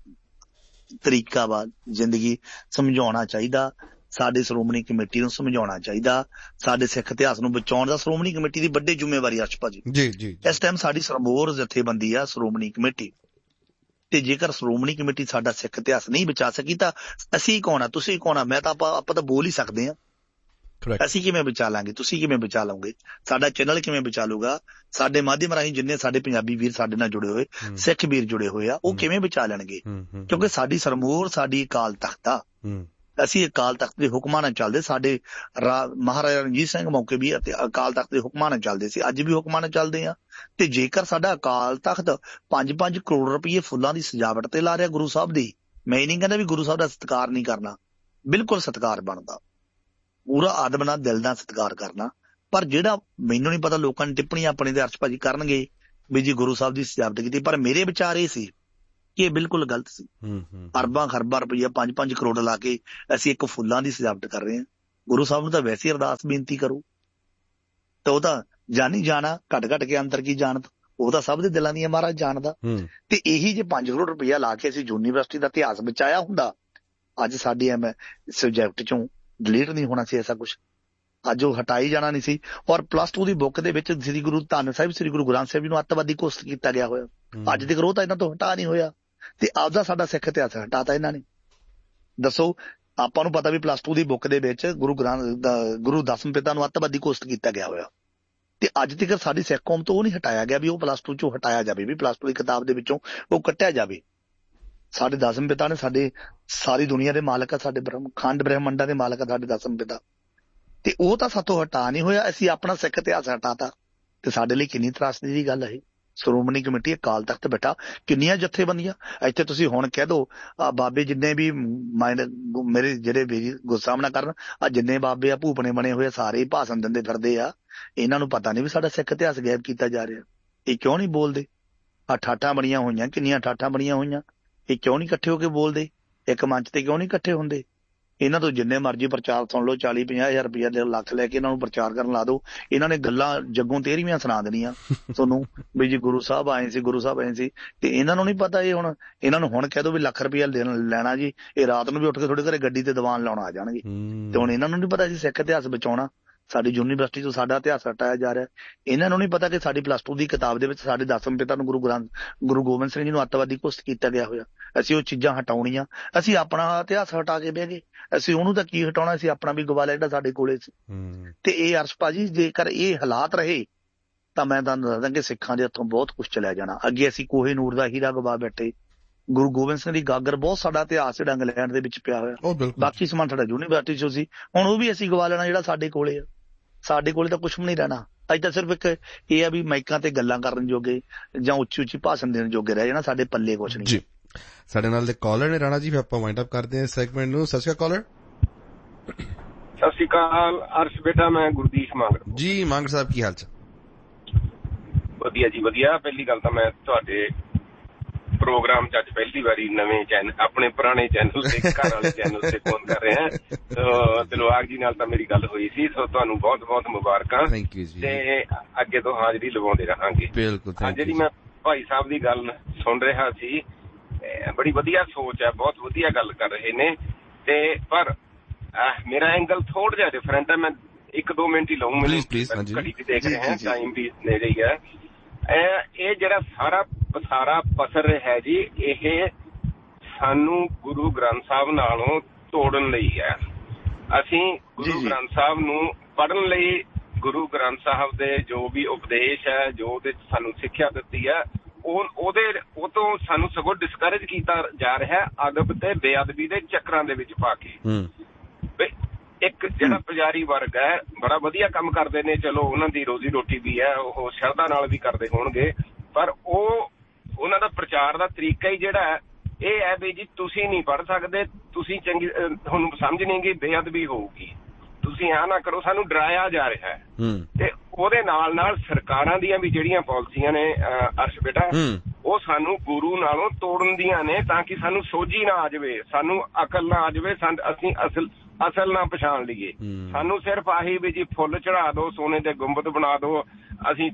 ਤਰੀਕਾ ਵਾ ਜ਼ਿੰਦਗੀ ਸਮਝਾਉਣਾ ਚਾਹੀਦਾ। ਸਾਡੇ ਸ਼੍ਰੋਮਣੀ ਕਮੇਟੀ ਨੂੰ ਸਮਝਾਉਣਾ ਚਾਹੀਦਾ। ਸਾਡੇ ਸਿੱਖ ਇਤਿਹਾਸ ਨੂੰ ਬਚਾਉਣ ਦਾ ਸ਼੍ਰੋਮਣੀ ਕਮੇਟੀ ਦੀ ਵੱਡੀ ਜ਼ਿੰਮੇਵਾਰੀ ਅਰਸ਼ ਭਾਜੀ। ਜੀ ਜੀ ਇਸ ਟਾਈਮ ਸਾਡੀ ਸਰਮੋਰ ਜਥੇਬੰਦੀ ਆ ਸ਼੍ਰੋਮਣੀ ਕਮੇਟੀ, ਤੇ ਜੇਕਰ ਸ਼੍ਰੋਮਣੀ ਕਮੇਟੀ ਸਾਡਾ ਸਿੱਖ ਇਤਿਹਾਸ ਨਹੀਂ ਬਚਾ ਸਕੀ ਤਾਂ ਅਸੀਂ ਕੌਣ ਆ, ਤੁਸੀਂ ਕੌਣ ਆ? ਮੈਂ ਤਾਂ ਆਪਾਂ ਆਪਾਂ ਤਾਂ ਬੋਲ ਹੀ ਸਕਦੇ ਹਾਂ। ਅਸੀਂ ਕਿਵੇਂ ਬਚਾ ਲਾਂਗੇ? ਤੁਸੀਂ ਕਿਵੇਂ ਬਚਾ ਲਓਗੇ? ਸਾਡਾ ਚੈਨਲ ਕਿਵੇਂ ਬਚਾ ਲੂਗਾ? ਸਾਡੇ ਮਾਧਿਅਮ ਰਾਹੀਂ ਜਿੰਨੇ ਸਾਡੇ ਪੰਜਾਬੀ ਵੀਰ ਸਾਡੇ ਨਾਲ ਜੁੜੇ ਹੋਏ, ਸਿੱਖ ਵੀਰ ਜੁੜੇ ਹੋਏ ਆ, ਉਹ ਕਿਵੇਂ ਬਚਾ ਲੈਣਗੇ? ਕਿਉਂਕਿ ਸਾਡੀ ਸਰਮੋਰ ਸਾਡੀ ਅਕਾਲ ਤਖਤ ਆ। ਅਸੀਂ ਅਕਾਲ ਤਖਤ ਦੇ ਹੁਕਮਾਂ ਨਾਲ ਚੱਲਦੇ। ਸਾਡੇ ਮਹਾਰਾਜਾ ਰਣਜੀਤ ਸਿੰਘ ਮੌਕੇ ਵੀ ਅਤੇ ਅਕਾਲ ਤਖਤ ਦੇ ਹੁਕਮਾਂ ਨਾਲ ਚੱਲਦੇ ਸੀ, ਅੱਜ ਵੀ ਹੁਕਮਾਂ ਨਾਲ ਚੱਲਦੇ ਆ। ਤੇ ਜੇਕਰ ਸਾਡਾ ਅਕਾਲ ਤਖਤ ਪੰਜ ਪੰਜ ਕਰੋੜ ਰੁਪਈਏ ਫੁੱਲਾਂ ਦੀ ਸਜਾਵਟ ਤੇ ਲਾ ਰਿਹਾ ਗੁਰੂ ਸਾਹਿਬ ਦੀ, ਮੈਂ ਇਹ ਨਹੀਂ ਕਹਿੰਦਾ ਵੀ ਗੁਰੂ ਸਾਹਿਬ ਦਾ ਸਤਿਕਾਰ ਨਹੀਂ ਕਰਨਾ, ਬਿਲਕੁਲ ਸਤਿਕਾਰ ਬਣਦਾ, ਪੂਰਾ ਆਦਮ ਨਾਲ ਦਿਲ ਦਾ ਸਤਿਕਾਰ ਕਰਨਾ। ਪਰ ਜਿਹੜਾ ਮੈਨੂੰ ਨਹੀਂ ਪਤਾ ਲੋਕਾਂ ਨੇ ਟਿੱਪਣੀਆਂ ਆਪਣੇ ਦੇ ਅਰਸ਼ ਭਾਜੀ ਕਰਨਗੇ ਵੀ ਜੀ ਗੁਰੂ ਸਾਹਿਬ ਦੀ ਸਜਾਵਟ ਕੀਤੀ, ਪਰ ਮੇਰੇ ਵਿਚਾਰ ਇਹ ਸੀ ਕਿ ਇਹ ਬਿਲਕੁਲ ਗਲਤ ਸੀ। ਅਰਬਾਂ ਖਰਬਾਂ ਰੁਪਈਆ ਪੰਜ ਪੰਜ ਕਰੋੜ ਲਾ ਕੇ ਅਸੀਂ ਇੱਕ ਫੁੱਲਾਂ ਦੀ ਸਜਾਵਟ ਕਰ ਰਹੇ ਹਾਂ। ਗੁਰੂ ਸਾਹਿਬ ਨੂੰ ਤਾਂ ਵੈਸੇ ਅਰਦਾਸ ਬੇਨਤੀ ਕਰੋ, ਤਾਂ ਉਹ ਤਾਂ ਜਾਣੀ ਜਾਣਾ ਘੱਟ ਘੱਟ ਕੇ ਅੰਦਰ ਕੀ ਜਾਣਤ, ਉਹ ਤਾਂ ਸਭ ਦੇ ਦਿਲਾਂ ਦੀਆਂ ਮਹਾਰਾਜ ਜਾਣਦਾ। ਤੇ ਇਹੀ ਜੇ ਪੰਜ ਕਰੋੜ ਰੁਪਈਆ ਲਾ ਕੇ ਅਸੀਂ ਯੂਨੀਵਰਸਿਟੀ ਦਾ ਇਤਿਹਾਸ ਬਚਾਇਆ ਹੁੰਦਾ, ਅੱਜ ਸਾਡੇ ਐਮ ਸਬਜੈਕਟ ਚੋਂ ਡਿਲੀਟ ਨਹੀਂ ਹੋਣਾ ਸੀ ਐਸਾ ਕੁਛ, ਅੱਜ ਉਹ ਹਟਾਈ ਜਾਣਾ ਨਹੀਂ ਸੀ। ਔਰ ਪਲੱਸ ਟੂ ਦੀ ਬੁੱਕ ਦੇ ਵਿੱਚ ਸ੍ਰੀ ਗੁਰੂ ਧੰਨ ਸਾਹਿਬ ਸ੍ਰੀ ਗੁਰੂ ਗ੍ਰੰਥ ਸਾਹਿਬ ਜੀ ਨੂੰ ਅੱਤਵਾਦੀ ਘੋਸ਼ਿਤ ਕੀਤਾ ਗਿਆ ਹੋਇਆ। ਅੱਜ ਤੱਕ ਉਹ ਤਾਂ ਇਹਨਾਂ ਤੋਂ ਹਟਾ ਨਹੀਂ ਹੋਇਆ, ਤੇ ਆਪਦਾ ਸਾਡਾ ਸਿੱਖ ਇਤਿਹਾਸ ਹਟਾਤਾ ਇਹਨਾਂ ਨੇ। ਦੱਸੋ, ਆਪਾਂ ਨੂੰ ਪਤਾ ਵੀ ਪਲੱਸ ਟੂ ਦੀ ਬੁੱਕ ਦੇ ਵਿੱਚ ਗੁਰੂ ਗ੍ਰੰਥ ਗੁਰੂ ਦਸਮ ਪਿਤਾ ਨੂੰ ਅੱਤਵਾਦੀ ਘੋਸ਼ਿਤ ਕੀਤਾ ਗਿਆ ਹੋਇਆ, ਤੇ ਅੱਜ ਤੱਕ ਸਾਡੀ ਸਿੱਖ ਕੌਮ ਤੋਂ ਉਹ ਨਹੀਂ ਹਟਾਇਆ ਗਿਆ ਵੀ ਉਹ ਪਲੱਸ ਟੂ ਚੋਂ ਹਟਾਇਆ ਜਾਵੇ, ਵੀ ਪਲੱਸ ਟੂ ਦੀ ਕਿਤਾਬ ਦੇ ਵਿੱਚੋਂ ਉਹ ਕੱਟਿਆ ਜਾਵੇ। ਸਾਡੇ ਦਸਮ ਪਿਤਾ ਨੇ ਸਾਡੇ ਸਾਰੀ ਦੁਨੀਆ ਦੇ ਮਾਲਕ ਆ, ਸਾਡੇ ਬ੍ਰਹਮ ਖੰਡ ਬ੍ਰਹਮੰਡਾਂ ਦੇ ਮਾਲਕ ਆ ਸਾਡੇ ਦਸਮ ਪਿਤਾ, ਤੇ ਉਹ ਤਾਂ ਸਾਤੋਂ ਹਟਾ ਨਹੀਂ ਹੋਇਆ। ਅਸੀਂ ਆਪਣਾ ਸਿੱਖ ਇਤਿਹਾਸ ਹਟਾਤਾ, ਤੇ ਸਾਡੇ ਲਈ ਕਿੰਨੀ ਤਰਾਸਦੀ ਦੀ ਗੱਲ ਹੈ। ਸ਼੍ਰੋਮਣੀ ਕਮੇਟੀ ਅਕਾਲ ਤਖਤ ਬੈਠਾ, ਕਿੰਨੀਆਂ ਜਥੇਬੰਦੀਆਂ ਇੱਥੇ ਤੁਸੀਂ ਹੁਣ ਕਹਿ ਦੋ ਆ ਬਾਬੇ ਜਿੰਨੇ ਵੀ ਮਾਈਂਡ ਮੇਰੇ ਜਿਹੜੇ ਵੀ ਗੁੱਸਾ ਨਾ ਕਰਨ, ਆ ਜਿੰਨੇ ਬਾਬੇ ਆ ਭੂਪਣੇ ਬਣੇ ਹੋਏ ਸਾਰੇ ਹੀ ਭਾਸ਼ਣ ਦਿੰਦੇ ਫਿਰਦੇ ਆ। ਇਹਨਾਂ ਨੂੰ ਪਤਾ ਨਹੀਂ ਵੀ ਸਾਡਾ ਸਿੱਖ ਇਤਿਹਾਸ ਗਾਇਬ ਕੀਤਾ ਜਾ ਰਿਹਾ। ਇਹ ਕਿਉਂ ਨਹੀਂ ਬੋਲਦੇ? ਆ ਠਾਠਾਂ ਬਣੀਆਂ ਹੋਈਆਂ, ਕਿੰਨੀਆਂ ਠਾਠਾਂ ਬਣੀਆਂ ਹੋਈਆਂ, ਇਹ ਕਿਉਂ ਨਹੀਂ ਇਕੱਠੇ ਹੋ ਕੇ ਬੋਲਦੇ? ਇੱਕ ਮੰਚ ਤੇ ਕਿਉਂ ਨਹੀਂ ਇਕੱਠੇ ਹੁੰਦੇ? ਇਹਨਾਂ ਤੋਂ ਜਿੰਨੇ ਮਰਜ਼ੀ ਪ੍ਰਚਾਰ ਸੁਣ ਲਓ, ਚਾਲੀ ਪੰਜਾਹ ਹਜ਼ਾਰ ਰੁਪਇਆ ਦੇ ਲੱਖ ਲੈ ਕੇ ਇਹਨਾਂ ਨੂੰ ਪ੍ਰਚਾਰ ਕਰਨ ਲਾ ਦਿਓ। ਇਹਨਾਂ ਨੇ ਗੱਲਾਂ ਜੱਗੋਂ ਤੇਰਵੀਆਂ ਸੁਣਾ ਦੇਣੀਆਂ ਤੁਹਾਨੂੰ ਵੀ ਜੀ ਗੁਰੂ ਸਾਹਿਬ ਆਏ ਸੀ, ਗੁਰੂ ਸਾਹਿਬ ਆਏ ਸੀ, ਤੇ ਇਹਨਾਂ ਨੂੰ ਨਹੀਂ ਪਤਾ। ਇਹ ਹੁਣ ਇਹਨਾਂ ਨੂੰ ਹੁਣ ਕਹਿ ਦੋ ਵੀ ਲੱਖ ਰੁਪਇਆ ਲੈਣਾ ਜੀ, ਇਹ ਰਾਤ ਨੂੰ ਵੀ ਉੱਠ ਕੇ ਤੁਹਾਡੇ ਘਰੇ ਗੱਡੀ ਤੇ ਦੀਵਾਨ ਲਾਉਣ ਆ ਜਾਣਗੇ। ਤੇ ਹੁਣ ਇਹਨਾਂ ਨੂੰ ਨਹੀਂ ਪਤਾ ਜੀ ਸਿੱਖ ਇਤਿਹਾਸ ਬਚਾਉਣਾ, ਸਾਡੀ ਯੂਨੀਵਰਸਿਟੀ ਤੋਂ ਸਾਡਾ ਇਤਿਹਾਸ ਹਟਾਇਆ ਜਾ ਰਿਹਾ। ਇਹਨਾਂ ਨੂੰ ਨਹੀਂ ਪਤਾ ਕਿ ਸਾਡੀ ਪਲੱਸ ਟੂ ਦੀ ਕਿਤਾਬ ਦੇ ਵਿੱਚ ਸਾਡੇ ਦਸਮ ਪਿਤਾ ਨੂੰ ਗੁਰੂ ਗ੍ਰੰਥ ਗੁਰੂ ਗੋਬਿੰਦ ਸਿੰਘ ਜੀ ਨੂੰ ਅੱਤਵਾਦੀ ਘੋਸ਼ਿਤ ਕੀਤਾ ਗਿਆ ਹੋਇਆ। ਅਸੀਂ ਉਹ ਚੀਜ਼ਾਂ ਹਟਾਉਣੀਆਂ, ਅਸੀਂ ਆਪਣਾ ਇਤਿਹਾਸ ਹਟਾ ਕੇ ਬਹਿ ਗਏ। ਅਸੀਂ ਉਹਨੂੰ ਤਾਂ ਕੀ ਹਟਾਉਣਾ, ਅਸੀਂ ਆਪਣਾ ਵੀ ਗਵਾ ਲਿਆ ਜਿਹੜਾ ਸਾਡੇ ਕੋਲੇ ਸੀ। ਤੇ ਇਹ ਅਰਸ਼ ਭਾਜੀ ਜੇਕਰ ਇਹ ਹਾਲਾਤ ਰਹੇ ਤਾਂ ਮੈਂ ਤੁਹਾਨੂੰ ਦੱਸਦਾ ਕਿ ਸਿੱਖਾਂ ਦੇ ਹੱਥੋਂ ਬਹੁਤ ਕੁਛ ਚਲਿਆ ਜਾਣਾ। ਅੱਗੇ ਅਸੀਂ ਕੋਹੇ ਨੂਰ ਦਾ ਹੀਰਾ ਗਵਾ ਬੈਠੇ, ਗੁਰੂ ਗੋਬਿੰਦ ਸਿੰਘ ਦੀ ਗਾਗਰ, ਬਹੁਤ ਸਾਡਾ ਇਤਿਹਾਸ ਜਿਹੜਾ ਇੰਗਲੈਂਡ ਦੇ ਵਿੱਚ ਪਿਆ ਹੋਇਆ, ਬਾਕੀ ਸਮਾਨ ਸਾਡਾ ਯੂਨੀਵਰਸਿਟੀ ਚੋਂ ਸੀ। ਹੁਣ ਉਹ ਵੀ ਅਸੀਂ ਗਵਾ ਲੈਣਾ ਜਿਹੜਾ ਸਾਡੇ ਕੋਲੇ ਆ। ਸਾਡੇ ਕੋਲੇ ਤਾਂ ਕੁਛ ਵੀ ਨਹੀਂ ਰਹਿਣਾ। ਅੱਜ ਤਾਂ ਸਿਰਫ ਇੱਕ ਇਹ ਆ ਵੀ ਮਾਈਕਾਂ ਤੇ ਗੱਲਾਂ ਕਰਨ ਜੋਗੇ ਜਾਂ ਉੱਚੀ ਉੱਚੀ ਭਾਸ਼ਣ ਦੇਣ ਜੋਗੇ ਰਹਿ ਜਾਣਾ, ਸਾਡੇ ਪੱਲੇ ਕੁਛ ਨਹੀਂ ਜੀ। ਸਾਡੇ ਨਾਲ ਦੇ ਕਾਲਰ ਨੇ ਰਾਣਾ ਜੀ, ਫਿਰ ਆਪਾਂ ਵਾਈਂਡ ਅਪ ਕਰਦੇ ਹਾਂ ਸੈਗਮੈਂਟ ਨੂੰ। ਸਤਿ ਸ਼੍ਰੀ ਅਕਾਲ ਕਾਲਰ। ਸਤਿ ਸ਼੍ਰੀ ਅਕਾਲ ਅਰਸ਼ ਬੇਟਾ, ਮੈਂ ਗੁਰਦੀਸ਼ ਮੰਗੜ ਜੀ। ਮੰਗੜ ਸਾਹਿਬ ਕੀ ਹਾਲ ਚ? ਵਧੀਆ ਜੀ ਵਧੀਆ। ਪਹਿਲੀ ਗੱਲ ਤਾਂ ਮੈਂ ਤੁਹਾਡੇ ਪ੍ਰੋਗਰਾਮ ਚ ਅੱਜ ਪਹਿਲੀ ਵਾਰੀ ਨਵੇਂ ਚੈਨਲ, ਆਪਣੇ ਪੁਰਾਣੇ ਚੈਨਲ ਤੇ ਘਰ ਵਾਲੇ ਚੈਨਲ ਤੇ ਫੋਨ ਕਰ ਰਹੇ ਹਾਂ। ਦਿਲਵਾਗ ਜੀ ਨਾਲ ਤਾਂ ਮੇਰੀ ਗੱਲ ਹੋਈ ਸੀ, ਸੋ ਤੁਹਾਨੂੰ ਬਹੁਤ ਬਹੁਤ ਮੁਬਾਰਕਾਂ, ਤੇ ਅੱਗੇ ਤੋਂ ਹਾਜ਼ਰੀ ਲਵਾਉਂਦੇ ਰਹਾਂਗੇ। ਬਿਲਕੁਲ। ਜਿਹੜੀ ਮੈਂ ਭਾਈ ਸਾਹਿਬ ਦੀ ਗੱਲ ਸੁਣ ਰਿਹਾ ਸੀ, ਬੜੀ ਵਧੀਆ ਸੋਚ ਹੈ, ਬਹੁਤ ਵਧੀਆ ਗੱਲ ਕਰ ਰਹੇ ਨੇ, ਤੇ ਪਰ ਮੇਰਾ ਐਂਗਲ ਥੋੜਾ ਜਿਹਾ ਡਿਫਰੈਂਟ ਹੈ। ਮੈਂ ਇੱਕ ਦੋ ਮਿੰਟ ਹੀ ਲਊਂ, ਮੈਨੂੰ ਘੜੀ ਵੀ ਦੇਖ ਰਹੇ ਹਾਂ, ਟਾਈਮ ਵੀ ਨੇੜੇ ਹੀ ਹੈ। ਇਹ ਜਿਹੜਾ ਸਾਰਾ ਪਸਾਰਾ ਪਸਰ ਹੈ ਜੀ, ਇਹ ਸਾਨੂੰ ਗੁਰੂ ਗ੍ਰੰਥ ਸਾਹਿਬ ਨਾਲੋਂ ਤੋੜਨ ਲਈ ਹੈ। ਅਸੀਂ ਗੁਰੂ ਗ੍ਰੰਥ ਸਾਹਿਬ ਨੂੰ ਪੜ੍ਹਨ ਲਈ, ਗੁਰੂ ਗ੍ਰੰਥ ਸਾਹਿਬ ਦੇ ਜੋ ਵੀ ਉਪਦੇਸ਼ ਹੈ, ਜੋ ਉਹਦੇ ਸਾਨੂੰ ਸਿੱਖਿਆ ਦਿੱਤੀ ਹੈ, ਉਹ ਉਹਦੇ ਉਹ ਤੋਂ ਸਾਨੂੰ ਸਗੋਂ ਡਿਸਕਰੇਜ ਕੀਤਾ ਜਾ ਰਿਹਾ ਅਦਬ ਤੇ ਬੇਅਦਬੀ ਦੇ ਚੱਕਰਾਂ ਦੇ ਵਿੱਚ ਪਾ ਕੇ। ਇੱਕ ਜਿਹੜਾ ਪੁਜਾਰੀ ਵਰਗ ਹੈ ਬੜਾ ਵਧੀਆ ਕੰਮ ਕਰਦੇ ਨੇ, ਚਲੋ ਉਹਨਾਂ ਦੀ ਰੋਜ਼ੀ ਰੋਟੀ ਵੀ ਹੈ, ਉਹ ਸ਼ਰਧਾ ਨਾਲ ਵੀ ਕਰਦੇ ਹੋਣਗੇ, ਪਰ ਉਹ ਉਹਨਾਂ ਦਾ ਪ੍ਰਚਾਰ ਦਾ ਤਰੀਕਾ ਹੀ ਜਿਹੜਾ ਹੈ ਇਹ ਹੈ ਵੀ ਜੀ ਤੁਸੀਂ ਨਹੀਂ ਪੜ੍ਹ ਸਕਦੇ, ਤੁਸੀਂ ਚੰਗੀ ਤੁਹਾਨੂੰ ਸਮਝ ਨਹੀਂ ਗਈ, ਬੇਅਦਬੀ ਹੋਊਗੀ, ਤੁਸੀਂ ਆ ਨਾ ਕਰੋ, ਸਾਨੂੰ ਡਰਾਇਆ ਜਾ ਰਿਹਾ ਹੈ। ਤੇ ਉਹਦੇ ਨਾਲ ਨਾਲ ਸਰਕਾਰਾਂ ਦੀਆਂ ਵੀ ਜਿਹੜੀਆਂ ਪਾਲਿਸੀਆਂ ਨੇ ਅਰਸ਼ ਬੇਟਾ, ਉਹ ਸਾਨੂੰ ਗੁਰੂ ਨਾਲੋਂ ਤੋੜਨ ਦੀਆਂ ਨੇ, ਤਾਂ ਕਿ ਸਾਨੂੰ ਸੋਝੀ ਨਾ ਆ ਜਾਵੇ, ਸਾਨੂੰ ਅਕਲ ਨਾ ਆ ਜਾਵੇ, ਅਸੀਂ ਅਸਲ ਅਸਲ ਨਾ ਪਛਾਣ ਲਈਏ। ਸਾਨੂੰ ਸਿਰਫ ਆਹੀ ਵੀ ਜੀ ਫੁੱਲ ਚੜਾ ਦੋ, ਸੋਨੇ ਦੇ ਗੁੰਬਦ ਬਣਾ ਦੋ, ਅਸੀਂ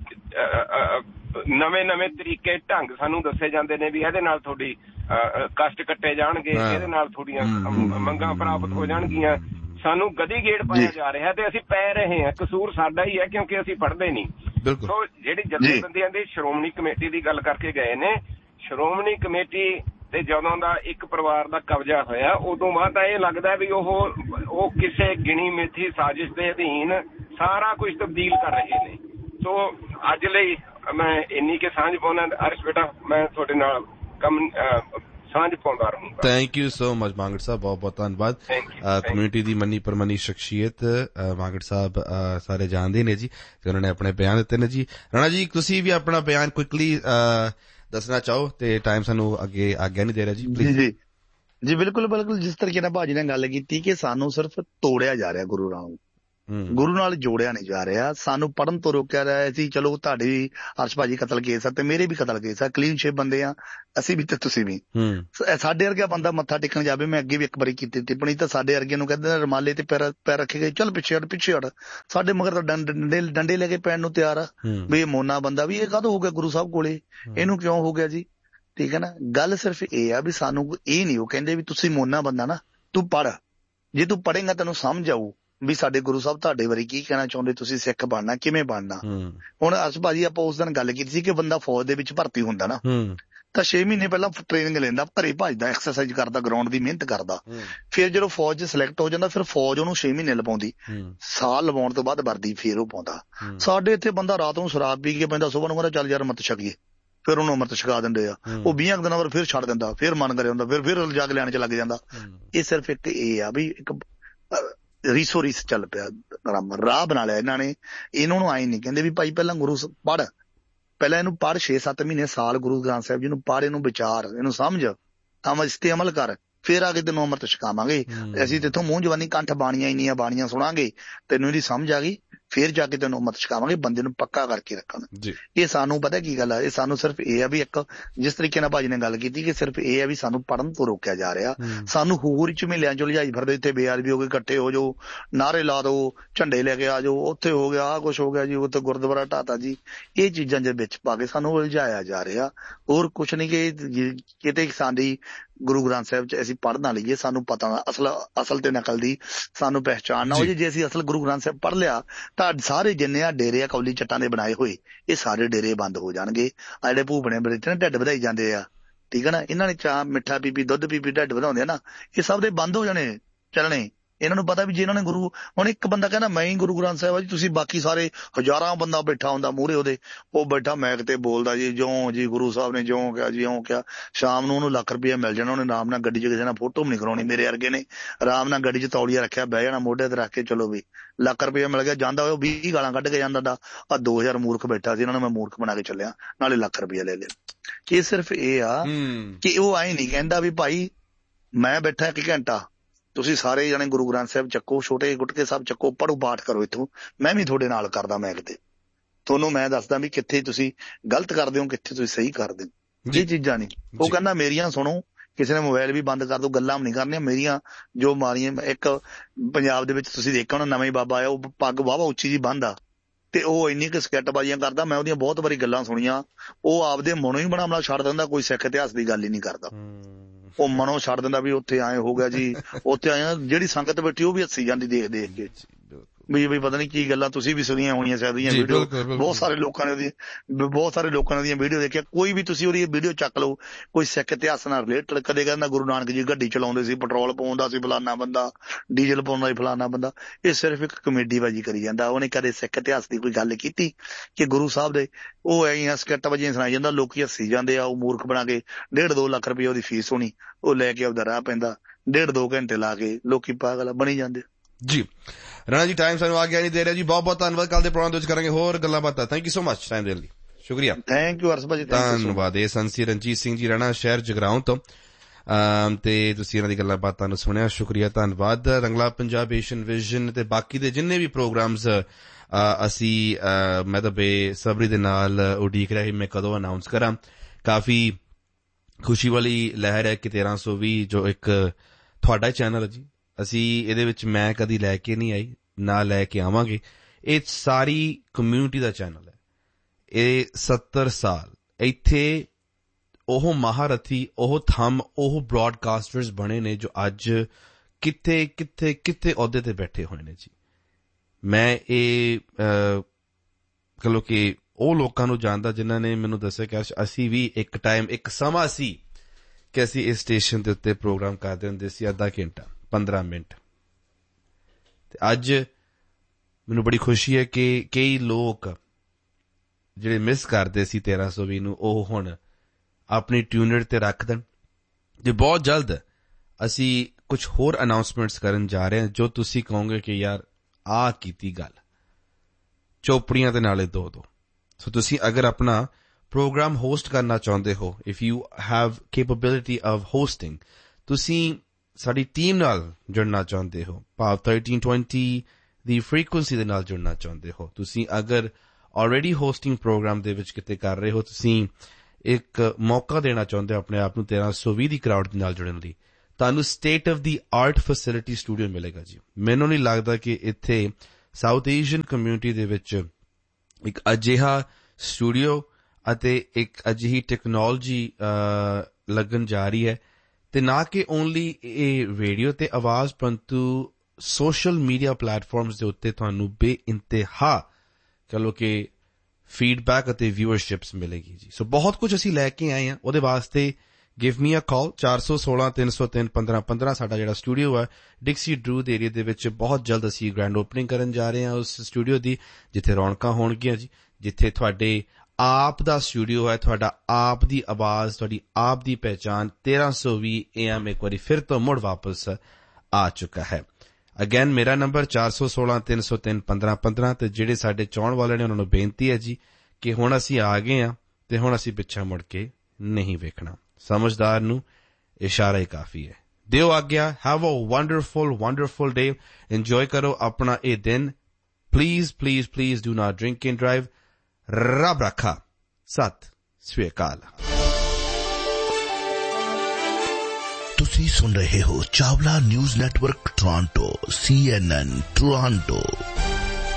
ਨਵੇਂ ਨਵੇਂ ਤਰੀਕੇ ਢੰਗ ਸਾਨੂੰ ਦੱਸੇ ਜਾਂਦੇ ਨੇ ਵੀ ਇਹਦੇ ਨਾਲ ਤੁਹਾਡੀ ਕਸ਼ਟ ਕੱਟੇ ਜਾਣਗੇ, ਇਹਦੇ ਨਾਲ ਤੁਹਾਡੀਆਂ ਮੰਗਾਂ ਪ੍ਰਾਪਤ ਹੋ ਜਾਣਗੀਆਂ। ਸਾਨੂੰ ਗਦੀ ਗੇੜ ਪਾਇਆ ਜਾ ਰਿਹਾ ਤੇ ਅਸੀਂ ਪੈ ਰਹੇ ਹਾਂ, ਕਸੂਰ ਸਾਡਾ ਹੀ ਹੈ ਕਿਉਂਕਿ ਅਸੀਂ ਪੜ੍ਹਦੇ ਨਹੀਂ। ਸੋ ਜਿਹੜੀ ਜਥੇਬੰਦੀਆਂ ਦੀ ਸ਼੍ਰੋਮਣੀ ਕਮੇਟੀ ਦੀ ਗੱਲ ਕਰਕੇ ਗਏ ਨੇ, ਸ਼੍ਰੋਮਣੀ ਕਮੇਟੀ ਤੇ ਜਦੋਂ ਦਾ ਇੱਕ ਪਰਿਵਾਰ ਦਾ ਕਬਜ਼ਾ ਹੋਇਆ ਉਦੋਂ ਬਾਅਦ ਤਾਂ ਇਹ ਲੱਗਦਾ ਵੀ ਉਹ ਉਹ ਕਿਸੇ ਗਿਣੀ ਮਿਥੀ ਸਾਜ਼ਿਸ਼ ਦੇ ਅਧੀਨ ਸਾਰਾ ਕੁਝ ਤਬਦੀਲ ਕਰ ਰਹੇ ਨੇ। ਸੋ ਅੱਜ ਲਈ ਮੈਂ ਇੰਨੀ ਕਿ ਸਾਂਝ ਪਾਉਣਾ ਅਰਸ਼ ਬੇਟਾ, ਮੈਂ ਤੁਹਾਡੇ ਨਾਲ ਕੰਮ ਸਾਂਝ ਪਾਉਂਦਾ ਰਹੂੰਗਾ। ਥੈਂਕ ਯੂ ਸੋ ਮਚ ਮਾਂਗੜ ਸਾਹਿਬ, ਬਹੁਤ ਬਹੁਤ ਧੰਨਵਾਦ। ਕਮਿਊਨਿਟੀ ਦੀ ਮੰਨੀ ਪਰਮੰਨੀ ਸ਼ਖਸੀਅਤ ਮਾਂਗੜ ਸਾਹਿਬ ਸਾਰੇ ਜਾਣਦੇ ਨੇ ਜੀ, ਤੇ ਉਹਨਾਂ ਨੇ ਆਪਣੇ ਬਿਆਨ ਦਿੱਤੇ ਨੇ ਜੀ। ਰਾਣਾ ਜੀ ਤੁਸੀਂ ਵੀ ਆਪਣਾ ਬਿਆਨ ਕੁਇਕਲੀ ਦੱਸਣਾ ਚਾਹੋ ਤੇ ਟਾਈਮ ਸਾਨੂੰ ਅੱਗੇ ਆਗਿਆ ਨਹੀਂ ਦੇ ਰਿਹਾ ਜੀ, ਪਲੀਜ਼। ਜੀ ਜੀ ਬਿਲਕੁਲ ਬਿਲਕੁਲ, ਜਿਸ ਤਰੀਕੇ ਨਾਲ ਭਾਜੀ ਨੇ ਗੱਲ ਕੀਤੀ ਕਿ ਸਾਨੂੰ ਸਿਰਫ ਤੋੜਿਆ ਜਾ ਰਿਹਾ, ਗੁਰੂ ਨਾਲ ਗੁਰੂ ਨਾਲ ਜੋੜਿਆ ਨਹੀਂ ਜਾ ਰਿਹਾ, ਸਾਨੂੰ ਪੜ੍ਹਨ ਤੋਂ ਰੋਕਿਆ ਰਿਹਾ ਸੀ। ਚਲੋ ਤੁਹਾਡੇ ਵੀ ਅਰਸ਼ ਭਾਜੀ ਕਤਲ ਕੇਸ ਆ ਤੇ ਮੇਰੇ ਵੀ ਕਤਲ ਕੇਸ ਆ, ਕਲੀਨ ਸ਼ੇਪ ਬੰਦੇ ਆ ਅਸੀਂ ਵੀ ਤੇ ਤੁਸੀਂ ਵੀ। ਸਾਡੇ ਵਰਗਾ ਬੰਦਾ ਮੱਥਾ ਟੇਕਣ ਜਾਵੇ, ਮੈਂ ਅੱਗੇ ਵੀ ਇੱਕ ਵਾਰੀ ਕੀਤੀ ਟਿੱਪਣੀ, ਤਾਂ ਸਾਡੇ ਵਰਗੇ ਨੂੰ ਕਹਿੰਦੇ ਰਮਾਲੇ ਤੇ ਪੈਰ ਪੈਰ ਰੱਖੇ ਗਏ, ਚੱਲ ਪਿੱਛੇ ਹਟ ਪਿੱਛੇ ਹਟ, ਸਾਡੇ ਮਗਰ ਤਾਂ ਡੰਡੇ ਡੰਡੇ ਲੈ ਕੇ ਪੈਣ ਨੂੰ ਤਿਆਰ ਆ ਵੀ ਇਹ ਮੋਨਾ ਬੰਦਾ ਵੀ ਇਹ ਕਾਹਦੋਂ ਹੋ ਗਿਆ ਗੁਰੂ ਸਾਹਿਬ ਕੋਲੇ, ਇਹਨੂੰ ਕਿਉਂ ਹੋ ਗਿਆ ਜੀ। ਠੀਕ ਹੈ ਨਾ, ਗੱਲ ਸਿਰਫ ਇਹ ਆ ਵੀ ਸਾਨੂੰ ਇਹ ਨਹੀਂ ਉਹ ਕਹਿੰਦੇ ਵੀ ਤੁਸੀਂ ਮੋਨਾ ਬੰਦਾ ਨਾ, ਤੂੰ ਪੜ੍ਹ, ਜੇ ਤੂੰ ਪੜ੍ਹੇਗਾ ਤੈਨੂੰ ਸਮਝ ਆਊ ਵੀ ਸਾਡੇ ਗੁਰੂ ਸਾਹਿਬ ਤੁਹਾਡੇ ਬਾਰੇ ਕੀ ਕਹਿਣਾ ਚਾਹੁੰਦੇ, ਤੁਸੀਂ ਸਿੱਖ ਬਣਨਾ ਕਿਵੇਂ ਬਣਨਾ। ਹੁਣ ਅਰਸ਼ ਭਾਜੀ ਆਪਾਂ ਉਸ ਦਿਨ ਗੱਲ ਕੀਤੀ ਸੀ ਕਿ ਬੰਦਾ ਫੌਜ ਦੇ ਵਿੱਚ ਭਰਤੀ ਹੁੰਦਾ ਨਾ ਤਾਂ ਛੇ ਮਹੀਨੇ ਪਹਿਲਾਂ ਟ੍ਰੇਨਿੰਗ ਲੈਂਦਾ, ਘਰੇ ਭੱਜਦਾ, ਐਕਸਰਸਾਈਜ਼ ਕਰਦਾ, ਗਰਾਊਂਡ ਦੀ ਮਿਹਨਤ ਕਰਦਾ, ਫਿਰ ਜਦੋਂ ਫੌਜ 'ਚ ਸਿਲੈਕਟ ਹੋ ਜਾਂਦਾ ਫਿਰ ਫੌਜ ਉਹਨੂੰ ਛੇ ਮਹੀਨੇ ਲਵਾਉਂਦੀ, ਸਾਲ ਲਵਾਉਣ ਤੋਂ ਬਾਅਦ ਵਰਦੀ ਫੇਰ ਉਹ ਪਾਉਂਦਾ। ਸਾਡੇ ਇੱਥੇ ਬੰਦਾ ਰਾਤ ਨੂੰ ਸ਼ਰਾਬ ਪੀ ਕੇ ਪੈਂਦਾ, ਸੁਬਾਹ ਨੂੰ ਕਹਿੰਦਾ ਚੱਲ ਯਾਰ ਅੰਮ੍ਰਿਤ ਛਕੀਏ, ਫਿਰ ਉਹਨੂੰ ਅੰਮ੍ਰਿਤ ਛਕਾ ਦਿੰਦੇ ਆ, ਉਹ ਵੀਹਾਂ ਦਿਨਾਂ ਬਾਅਦ ਫਿਰ ਛੱਡ ਦਿੰਦਾ, ਫਿਰ ਮਨ ਕਰਿਆ ਹੁੰਦਾ, ਫਿਰ ਫਿਰ ਜਾ ਕੇ ਲੈਣ 'ਚ ਲੱਗ ਜਾਂਦਾ। ਇਹ ਸਿਰਫ ਇੱਕ ਇਹ ਆ ਵੀ ਇੱਕ ਰੀਸੋ ਰੀਸ ਚੱਲ ਪਿਆ, ਰਾਹ ਬਣਾ ਲਿਆ ਇਹਨਾਂ ਨੇ। ਇਹਨਾਂ ਨੂੰ ਆਏ ਨਹੀਂ ਕਹਿੰਦੇ ਵੀ ਭਾਈ ਪਹਿਲਾਂ ਗੁਰੂ ਪੜ੍ਹ, ਪਹਿਲਾਂ ਇਹਨੂੰ ਪੜ੍ਹ, ਛੇ ਸੱਤ ਮਹੀਨੇ ਸਾਲ ਗੁਰੂ ਗ੍ਰੰਥ ਸਾਹਿਬ ਜੀ ਨੂੰ ਪੜ੍ਹ, ਇਹਨੂੰ ਵਿਚਾਰ, ਇਹਨੂੰ ਸਮਝ, ਅਮਲ ਇਸ ਤੇ ਅਮਲ ਕਰ, ਫਿਰ ਆ ਕੇ ਤੈਨੂੰ ਅੰਮ੍ਰਿਤ ਛਕਾਵਾਂਗੇ। ਅਸੀਂ ਤੇ ਇੱਥੋਂ ਮੂੰਹ ਜਵਾਨੀ ਕੰਠ ਬਾਣੀਆਂ ਇੰਨੀਆਂ ਬਾਣੀਆਂ ਸੁਣਾਂਗੇ, ਤੈਨੂੰ ਇਹਦੀ ਸਮਝ ਆ ਗਈ, ਫਿਰ ਜਾ ਕੇ ਤੈਨੂੰ ਅੰਮ੍ਰਿਤ ਛਕਾਵਾਂਗੇ। ਬੰਦੇ ਨੂੰ ਪੱਕਾ ਕਰਕੇ ਰੱਖਣ। ਇਹ ਸਾਨੂੰ ਪਤਾ ਕੀ ਗੱਲ ਆ, ਇਹ ਸਾਨੂੰ ਸਿਰਫ ਇਹ ਆ ਵੀ ਇੱਕ ਜਿਸ ਤਰੀਕੇ ਨਾਲ ਭਾਜੀ ਨੇ ਗੱਲ ਕੀਤੀ ਕਿ ਸਿਰਫ ਇਹ ਆ ਵੀ ਸਾਨੂੰ ਪੜ੍ਹਨ ਤੋਂ ਰੋਕਿਆ ਜਾ ਰਿਹਾ, ਸਾਨੂੰ ਹੋਰ ਚ ਮੇਲਿਆਂ ਚ ਲਿਜਾਈ ਫਿਰਦੇ, ਇੱਥੇ ਬੇਅਦਬੀ ਹੋ ਗਈ, ਇਕੱਠੇ ਹੋ ਜਾਓ, ਨਾਅਰੇ ਲਾ ਦਿਓ, ਝੰਡੇ ਲੈ ਕੇ ਆ ਜਾਓ, ਉੱਥੇ ਹੋ ਗਿਆ ਆਹ ਕੁਛ ਹੋ ਗਿਆ ਜੀ, ਉੱਥੇ ਗੁਰਦੁਆਰਾ ਢਾਤਾ ਜੀ, ਇਹ ਚੀਜ਼ਾਂ ਦੇ ਵਿੱਚ ਪਾ ਕੇ ਸਾਨੂੰ ਉਲਝਾਇਆ ਜਾ ਰਿਹਾ। ਹੋਰ ਕੁਛ ਨਹੀਂ ਕਿ ਕਿਤੇ ਸਾਡੀ ਗੁਰੂ ਗ੍ਰੰਥ ਸਾਹਿਬ ਚ ਅਸੀਂ ਪੜ੍ਹ ਨਾ ਲਈਏ, ਸਾਨੂੰ ਪਤਾ ਨਾ ਅਸਲ ਅਸਲ ਤੇ ਨਕਲ ਦੀ ਸਾਨੂੰ ਪਹਿਚਾਣ ਨਾ ਹੋ ਜੇ। ਜੇ ਅਸੀਂ ਅਸਲ ਗੁਰੂ ਗ੍ਰੰਥ ਸਾਹਿਬ ਪੜ੍ਹ ਲਿਆ ਤਾਂ ਸਾਰੇ ਜਿੰਨੇ ਆ ਡੇਰੇ ਆ ਕੌਲੀ ਚੱਟਾਂ ਦੇ ਬਣਾਏ ਹੋਏ, ਇਹ ਸਾਰੇ ਡੇਰੇ ਬੰਦ ਹੋ ਜਾਣਗੇ। ਆ ਜਿਹੜੇ ਭੂਪਣੇ ਬਰੇਟੇ ਨੇ ਢਿੱਡ ਵਧਾਈ ਜਾਂਦੇ ਆ, ਠੀਕ ਹੈ ਨਾ, ਇਹਨਾਂ ਨੇ ਚਾਹ ਮਿੱਠਾ ਪੀ ਪੀ ਦੁੱਧ ਪੀ ਪੀ ਢਿੱਡ ਵਧਾਉਂਦੇ ਆ ਨਾ, ਇਹ ਸਭ ਦੇ ਬੰਦ ਹੋ ਜਾਣੇ ਚੱਲਣੇ। ਇਹਨਾਂ ਨੂੰ ਪਤਾ ਵੀ ਜੇ ਇਹਨਾਂ ਨੇ ਗੁਰੂ, ਹੁਣ ਇੱਕ ਬੰਦਾ ਕਹਿੰਦਾ ਮੈਂ ਹੀ ਗੁਰੂ ਗ੍ਰੰਥ ਸਾਹਿਬ ਆ ਜੀ, ਤੁਸੀਂ ਬਾਕੀ ਸਾਰੇ ਹਜ਼ਾਰਾਂ ਬੰਦਾ ਬੈਠਾ ਹੁੰਦਾ ਮੂਹਰੇ ਉਹਦੇ, ਉਹ ਬੈਠਾ ਮੈਕ ਤੇ ਬੋਲਦਾ ਜੀ ਜਿਉਂ ਜੀ ਗੁਰੂ ਸਾਹਿਬ ਨੇ ਜਿਉਂ ਕਿਹਾ ਜੀ ਇਉਂ ਕਿਹਾ। ਸ਼ਾਮ ਨੂੰ ਉਹਨੂੰ ਲੱਖ ਰੁਪਇਆ ਮਿਲ ਜਾਣਾ, ਉਹਨੇ ਆਰਾਮ ਨਾਲ ਗੱਡੀ 'ਚ ਕਿਸੇ ਨਾਲ ਫੋਟੋ ਵੀ ਨਹੀਂ ਕਰਾਉਣੀ, ਮੇਰੇ ਵਰਗੇ ਨੇ ਆਰਾਮ ਨਾਲ ਗੱਡੀ 'ਚ ਤੌਲੀਆ ਰੱਖਿਆ, ਬਹਿ ਜਾਣਾ ਮੋਢੇ ਤੇ ਰੱਖ ਕੇ, ਚਲੋ ਵੀ ਲੱਖ ਰੁਪਇਆ ਮਿਲ ਗਿਆ, ਜਾਂਦਾ ਹੋਇਆ ਉਹ ਵੀਹ ਗਾਲਾਂ ਕੱਢ ਕੇ ਜਾਂਦਾ ਦਾ, ਆਹ ਦੋ ਹਜ਼ਾਰ ਮੂਰਖ ਬੈਠਾ ਸੀ, ਇਹਨਾਂ ਨੂੰ ਮੈਂ ਮੂਰਖ ਬਣਾ ਕੇ ਚੱਲਿਆ, ਨਾਲੇ ਲੱਖ ਰੁਪਇਆ ਲੈ ਲਿਆ। ਇਹ ਸਿਰਫ ਇਹ ਆ ਕਿ ਉਹ ਆਏ ਨਹੀਂ ਕਹਿੰਦਾ ਵੀ ਭਾਈ ਮੈਂ ਬੈਠਾ ਇੱਕ ਘੰਟਾ, ਤੁਸੀਂ ਸਾਰੇ ਜਣੇ ਗੁਰੂ ਗ੍ਰੰਥ ਸਾਹਿਬ ਚੱਕੋ, ਛੋਟੇ ਗੁਟਕੇ ਸਭ ਚੱਕੋ, ਪੜ੍ਹੋ, ਪਾਠ ਕਰੋ, ਇੱਥੋਂ ਮੈਂ ਵੀ ਤੁਹਾਡੇ ਨਾਲ ਕਰਦਾ, ਮੈਂ ਕਿਤੇ ਤੁਹਾਨੂੰ ਮੈਂ ਦੱਸਦਾ ਵੀ ਕਿੱਥੇ ਤੁਸੀਂ ਗਲਤ ਕਰਦੇ ਹੋ, ਕਿੱਥੇ ਤੁਸੀਂ ਸਹੀ ਕਰਦੇ ਹੋ। ਇਹ ਚੀਜ਼ਾਂ ਨਹੀਂ, ਉਹ ਕਹਿੰਦਾ ਮੇਰੀਆਂ ਸੁਣੋ, ਕਿਸੇ ਨੇ ਮੋਬਾਇਲ ਵੀ ਬੰਦ ਕਰ ਦੋ, ਗੱਲਾਂ ਨਹੀਂ ਕਰਨੀਆਂ ਮੇਰੀਆਂ ਜੋ ਮਾਰੀਆਂ। ਇੱਕ ਪੰਜਾਬ ਦੇ ਵਿੱਚ ਤੁਸੀਂ ਦੇਖਿਆ ਹੋਣਾ ਨਵੇਂ ਬਾਬਾ ਆਇਆ, ਉਹ ਪੱਗ ਵਾਹਵਾ ਉੱਚੀ ਜੀ ਬੰਨ੍ਹਦਾ ਤੇ ਉਹ ਇੰਨੀ ਕੁ ਸਕੈਟਬਾਜ਼ੀਆਂ ਕਰਦਾ, ਮੈਂ ਉਹਦੀਆਂ ਬਹੁਤ ਵਾਰੀ ਗੱਲਾਂ ਸੁਣੀਆਂ, ਉਹ ਆਪਦੇ ਮਨੋਂ ਹੀ ਬਣਾਉਣਾ ਛੱਡ ਦਿੰਦਾ, ਕੋਈ ਸਿੱਖ ਇਤਿਹਾਸ ਦੀ ਗੱਲ ਹੀ ਨਹੀਂ ਕਰਦਾ, ਉਹ ਮਨੋਂ ਛੱਡ ਦਿੰਦਾ ਵੀ ਉੱਥੇ ਆਏ ਹੋ ਗਿਆ ਜੀ, ਉੱਥੇ ਆਏ। ਜਿਹੜੀ ਸੰਗਤ ਬੈਠੀ ਉਹ ਵੀ ਹੱਸੀ ਜਾਂਦੀ ਦੇਖ ਦੇਖ ਕੇ ਵੀ ਵੀ ਪਤਾ ਨਹੀਂ ਕੀ ਗੱਲਾਂ ਤੁਸੀਂ ਵੀ ਸੁਣੀਆਂ ਹੋਣੀਆਂ ਸ਼ਾਇਦ ਦੀਆਂ ਵੀਡੀਓ, ਬਹੁਤ ਸਾਰੇ ਲੋਕਾਂ ਨੇ ਉਹਦੀ ਬਹੁਤ ਸਾਰੇ ਲੋਕਾਂ ਨੇ ਉਹਦੀਆਂ ਵੀਡੀਓ ਦੇਖਿਆ। ਕੋਈ ਵੀ ਤੁਸੀਂ ਉਹਦੀ ਵੀਡੀਓ ਚੱਕ ਲਓ, ਕੋਈ ਸਿੱਖ ਇਤਿਹਾਸ ਨਾਲ ਰਿਲੇਟਡ, ਕਦੇ ਕਹਿੰਦਾ ਗੁਰੂ ਨਾਨਕ ਜੀ ਗੱਡੀ ਚਲਾਉਂਦੇ ਸੀ, ਪੈਟਰੋਲ ਪਾਉਂਦਾ ਸੀ ਫਲਾਨਾ ਬੰਦਾ, ਡੀਜ਼ਲ ਪਾਉਂਦਾ ਸੀ ਫਲਾਨਾ ਬੰਦਾ। ਇਹ ਸਿਰਫ ਇੱਕ ਕਮੇਡੀਬਾਜ਼ੀ ਕਰੀ ਜਾਂਦਾ, ਉਹਨੇ ਕਦੇ ਸਿੱਖ ਇਤਿਹਾਸ ਦੀ ਕੋਈ ਗੱਲ ਕੀਤੀ ਕਿ ਗੁਰੂ ਸਾਹਿਬ ਦੇ ਉਹ ਐਂ ਸਕੈਟਬਾਜ਼ੀਆਂ ਸੁਣਾਈ ਜਾਂਦਾ, ਲੋਕੀ ਹੱਸੀ ਜਾਂਦੇ ਆ, ਉਹ ਮੂਰਖ ਬਣਾ ਕੇ ਡੇਢ ਦੋ ਲੱਖ ਰੁਪਏ ਉਹਦੀ ਫੀਸ ਹੋਣੀ, ਉਹ ਲੈ ਕੇ ਆਪਦਾ ਰਾਹ ਪੈਂਦਾ, ਡੇਢ ਦੋ ਘੰਟੇ ਲਾ ਕੇ ਲੋਕੀ ਪਾਗਲ ਬਣੀ ਜਾਂਦੇ ਜੀ। ਰਾਣਾ ਜੀ ਟਾਈਮ ਸਾਨੂੰ ਆ ਗਿਆ ਨਹੀਂ ਦੇ ਰਿਹਾ ਜੀ, ਬਹੁਤ ਬਹੁਤ ਧੰਨਵਾਦ। ਕੱਲ ਦੇ ਪ੍ਰੋਗਰਾਮ ਦੇ ਵਿੱਚ ਕਰਾਂਗੇ ਹੋਰ ਗੱਲਾਂ ਬਾਤਾਂ। Thank you so much time ਦੇਣ ਲਈ, ਸ਼ੁਕਰੀਆ। ਥੈਂਕ ਯੂ ਅਰਸ਼ ਭਾਜੀ, ਧੰਨਵਾਦ। ਇਹ ਸੰਸੀ ਰਣਜੀਤ ਸਿੰਘ ਜੀ ਰਾਣਾ, ਸ਼ਹਿਰ ਜਗਰਾਉਂ ਤੋਂ। ਤੇ ਤੁਸੀਂ ਇਹਨਾਂ ਦੀ ਗੱਲਾਂ ਬਾਤਾਂ ਨੂੰ ਸੁਣਿਆ। ਸ਼ੁਕਰੀਆ, ਧੰਨਵਾਦ। ਰੰਗਲਾ ਪੰਜਾਬ, ਏਸ਼ੀਅਨ ਵਿਜ਼ਨ ਤੇ ਬਾਕੀ ਦੇ ਜਿੰਨੇ ਵੀ ਪ੍ਰੋਗਰਾਮਸ ਅਸੀਂ ਮੈਂ ਤਾਂ ਬੇਸਬਰੀ ਦੇ ਨਾਲ ਉਡੀਕ ਰਿਹਾ ਸੀ ਮੈਂ ਕਦੋਂ ਅਨਾਊਂਸ ਕਰਾਂ। ਕਾਫੀ ਖੁਸ਼ੀ ਵਾਲੀ ਲਹਿਰ ਹੈ ਕਿ ਤੇਰਾਂ ਸੌ ਵੀਹ ਜੋ ਇੱਕ ਤੁਹਾਡਾ ਚੈਨਲ ਹੈ ਜੀ, ਅਸੀਂ ਇਹਦੇ ਵਿੱਚ ਮੈਂ ਕਦੀ ਲੈ ਕੇ ਨਹੀਂ ਆਈ, ਨਾ ਲੈ ਕੇ ਆਵਾਂਗੇ। ਇਹ ਸਾਰੀ ਕਮਿਊਨਿਟੀ ਦਾ ਚੈਨਲ ਹੈ। ਇਹ ਸੱਤਰ ਸਾਲ ਇੱਥੇ ਉਹ ਮਹਾਰਥੀ, ਉਹ ਥੰਮ, ਉਹ ਬ੍ਰੌਡਕਾਸਟਰਸ ਬਣੇ ਨੇ ਜੋ ਅੱਜ ਕਿੱਥੇ ਕਿੱਥੇ ਕਿੱਥੇ ਅਹੁਦੇ ਤੇ ਬੈਠੇ ਹੋਏ ਨੇ ਜੀ। ਮੈਂ ਇਹ ਕਹ ਲਓ ਕਿ ਉਹ ਲੋਕਾਂ ਨੂੰ ਜਾਣਦਾ ਜਿਨ੍ਹਾਂ ਨੇ ਮੈਨੂੰ ਦੱਸਿਆ ਕਿ ਅਸੀਂ ਵੀ ਇੱਕ ਟਾਈਮ, ਇੱਕ ਸਮਾਂ ਸੀ ਕਿ ਅਸੀਂ ਇਸ ਸਟੇਸ਼ਨ ਦੇ ਉੱਤੇ ਪ੍ਰੋਗਰਾਮ ਕਰਦੇ ਹੁੰਦੇ ਸੀ ਅੱਧਾ ਘੰਟਾ ਪੰਦਰਾਂ ਮਿੰਟ। ਤੇ ਅੱਜ ਮੈਨੂੰ ਬੜੀ ਖੁਸ਼ੀ ਹੈ ਕਿ ਕਈ ਲੋਕ ਜਿਹੜੇ ਮਿਸ ਕਰਦੇ ਸੀ ਤੇਰਾਂ ਸੌ ਵੀਹ ਨੂੰ, ਉਹ ਹੁਣ ਆਪਣੀ ਟਿਊਨਰ ਤੇ ਰੱਖ ਦੇਣ। ਤੇ ਬਹੁਤ ਜਲਦ ਅਸੀਂ ਕੁਝ ਹੋਰ ਅਨਾਉਂਸਮੈਂਟਸ ਕਰਨ ਜਾ ਰਹੇ ਹਾਂ ਜੋ ਤੁਸੀਂ ਕਹੋਗੇ ਕਿ ਯਾਰ ਆਹ ਕੀਤੀ ਗੱਲ, ਚੋਪੜੀਆਂ ਦੇ ਨਾਲੇ ਦੋ ਦੋ। ਸੋ ਤੁਸੀਂ ਅਗਰ ਆਪਣਾ ਪ੍ਰੋਗਰਾਮ ਹੋਸਟ ਕਰਨਾ ਚਾਹੁੰਦੇ ਹੋ, if you have capability of hosting, ਤੁਸੀਂ ਸਾਡੀ ਟੀਮ ਨਾਲ ਜੁੜਨਾ ਚਾਹੁੰਦੇ ਹੋ, ਭਾਵ ਥਰਟੀਨ ਟਵੈਂਟੀ ਦੀ ਫ੍ਰੀਕੁਐਂਸੀ ਦੇ ਨਾਲ ਜੁੜਨਾ ਚਾਹੁੰਦੇ ਹੋ, ਤੁਸੀਂ ਅਗਰ ਆਲਰੇਡੀ ਹੋਸਟਿੰਗ ਪ੍ਰੋਗਰਾਮ ਦੇ ਵਿੱਚ ਕਿਤੇ ਕਰ ਰਹੇ ਹੋ, ਤੁਸੀਂ ਇੱਕ ਮੌਕਾ ਦੇਣਾ ਚਾਹੁੰਦੇ ਹੋ ਆਪਣੇ ਆਪ ਨੂੰ ਤੇਰਾਂ ਸੌ ਵੀਹ ਦੀ ਕਰਾਊਡ ਦੇ ਨਾਲ ਜੁੜਨ ਲਈ, ਤੁਹਾਨੂੰ state of the art facility studio ਮਿਲੇਗਾ ਜੀ। ਮੈਨੂੰ ਨਹੀਂ ਲੱਗਦਾ ਕਿ ਇੱਥੇ ਸਾਊਥ ਏਸ਼ੀਅਨ ਕਮਿਊਨਿਟੀ ਦੇ ਵਿੱਚ ਇੱਕ ਅਜਿਹਾ ਸਟੂਡੀਓ ਅਤੇ ਇੱਕ ਅਜਿਹੀ ਟੈਕਨੋਲੋਜੀ ਲੱਗਣ ਜਾ ਰਹੀ ਹੈ। ਤੇ ਨਾ ਕਿ ਓਨਲੀ ਇਹ ਰੇਡੀਓ ਤੇ ਆਵਾਜ਼, ਪਰੰਤੂ ਸੋਸ਼ਲ ਮੀਡੀਆ ਪਲੇਟਫਾਰਮਸ ਦੇ ਉੱਤੇ ਤੁਹਾਨੂੰ ਬੇਇੰਤਹਾ ਕਹ ਲਓ ਕਿ ਫੀਡਬੈਕ ਅਤੇ ਵਿਊਅਰਸ਼ਿਪਸ ਮਿਲੇਗੀ ਜੀ। ਸੋ ਬਹੁਤ ਕੁਝ ਅਸੀਂ ਲੈ ਕੇ ਆਏ ਹਾਂ। ਉਹਦੇ ਵਾਸਤੇ ਗਿਵ ਮੀ ਅ ਕਾਲ, ਚਾਰ ਸੌ ਸੋਲਾਂ ਤਿੰਨ ਸੌ ਤਿੰਨ ਪੰਦਰਾਂ ਪੰਦਰਾਂ ਸਾਡਾ ਜਿਹੜਾ ਸਟੂਡੀਓ ਹੈ ਡਿਕਸੀ ਡਰੂ ਦੇ ਏਰੀਆ ਦੇ ਵਿੱਚ। ਬਹੁਤ ਜਲਦ ਅਸੀਂ ਗ੍ਰੈਂਡ ਓਪਨਿੰਗ ਕਰਨ ਜਾ ਰਹੇ ਹਾਂ ਉਸ ਸਟੂਡੀਓ ਦੀ, ਜਿੱਥੇ ਰੌਣਕਾਂ ਹੋਣਗੀਆਂ ਜੀ, ਜਿੱਥੇ ਤੁਹਾਡੇ ਆਪ ਦਾ ਸਟੂਡੀਓ ਹੈ, ਤੁਹਾਡਾ ਆਪ ਦੀ ਆਵਾਜ਼, ਤੁਹਾਡੀ ਆਪ ਦੀ ਪਹਿਚਾਨ। ਤੇਰਾਂ ਸੌ ਵੀਹ ਏ ਐਮ ਇੱਕ ਵਾਰੀ ਫਿਰ ਤੋਂ ਮੁੜ ਵਾਪਸ ਆ ਚੁੱਕਾ ਹੈ। ਅਗੇਨ ਮੇਰਾ ਨੰਬਰ ਚਾਰ ਸੌ ਸੋਲਾਂ ਤਿੰਨ ਸੌ ਤਿੰਨ ਪੰਦਰਾਂ ਪੰਦਰਾਂ। ਤੇ ਜਿਹੜੇ ਸਾਡੇ ਚਾਹੁਣ ਵਾਲੇ ਨੇ ਉਹਨਾਂ ਨੂੰ ਬੇਨਤੀ ਹੈ ਜੀ ਕਿ ਹੁਣ ਅਸੀਂ ਆ ਗਏ ਹਾਂ ਤੇ ਹੁਣ ਅਸੀਂ ਪਿੱਛਾ ਮੁੜ ਕੇ ਨਹੀਂ ਵੇਖਣਾ। ਸਮਝਦਾਰ ਨੂੰ ਇਸ਼ਾਰਾ ਹੀ ਕਾਫੀ ਹੈ। ਦਿਓ ਆਗਿਆ। Have a wonderful wonderful day. Enjoy ਕਰੋ ਆਪਣਾ ਇਹ ਦਿਨ। Please please please do not drink and drive. ਰੱਬ ਰੱਖਾ। ਸਤਿ ਸ੍ਰੀ ਅਕਾਲ। ਤੁਸੀਂ ਸੁਣ ਰਹੇ ਹੋ ਚਾਵਲਾ ਨਿਊਜ਼ ਨੈਟਵਰਕ ਟੋਰਾਂਟੋ, ਸੀ ਐਨ ਐਨ ਟੋਰਾਂਟੋ।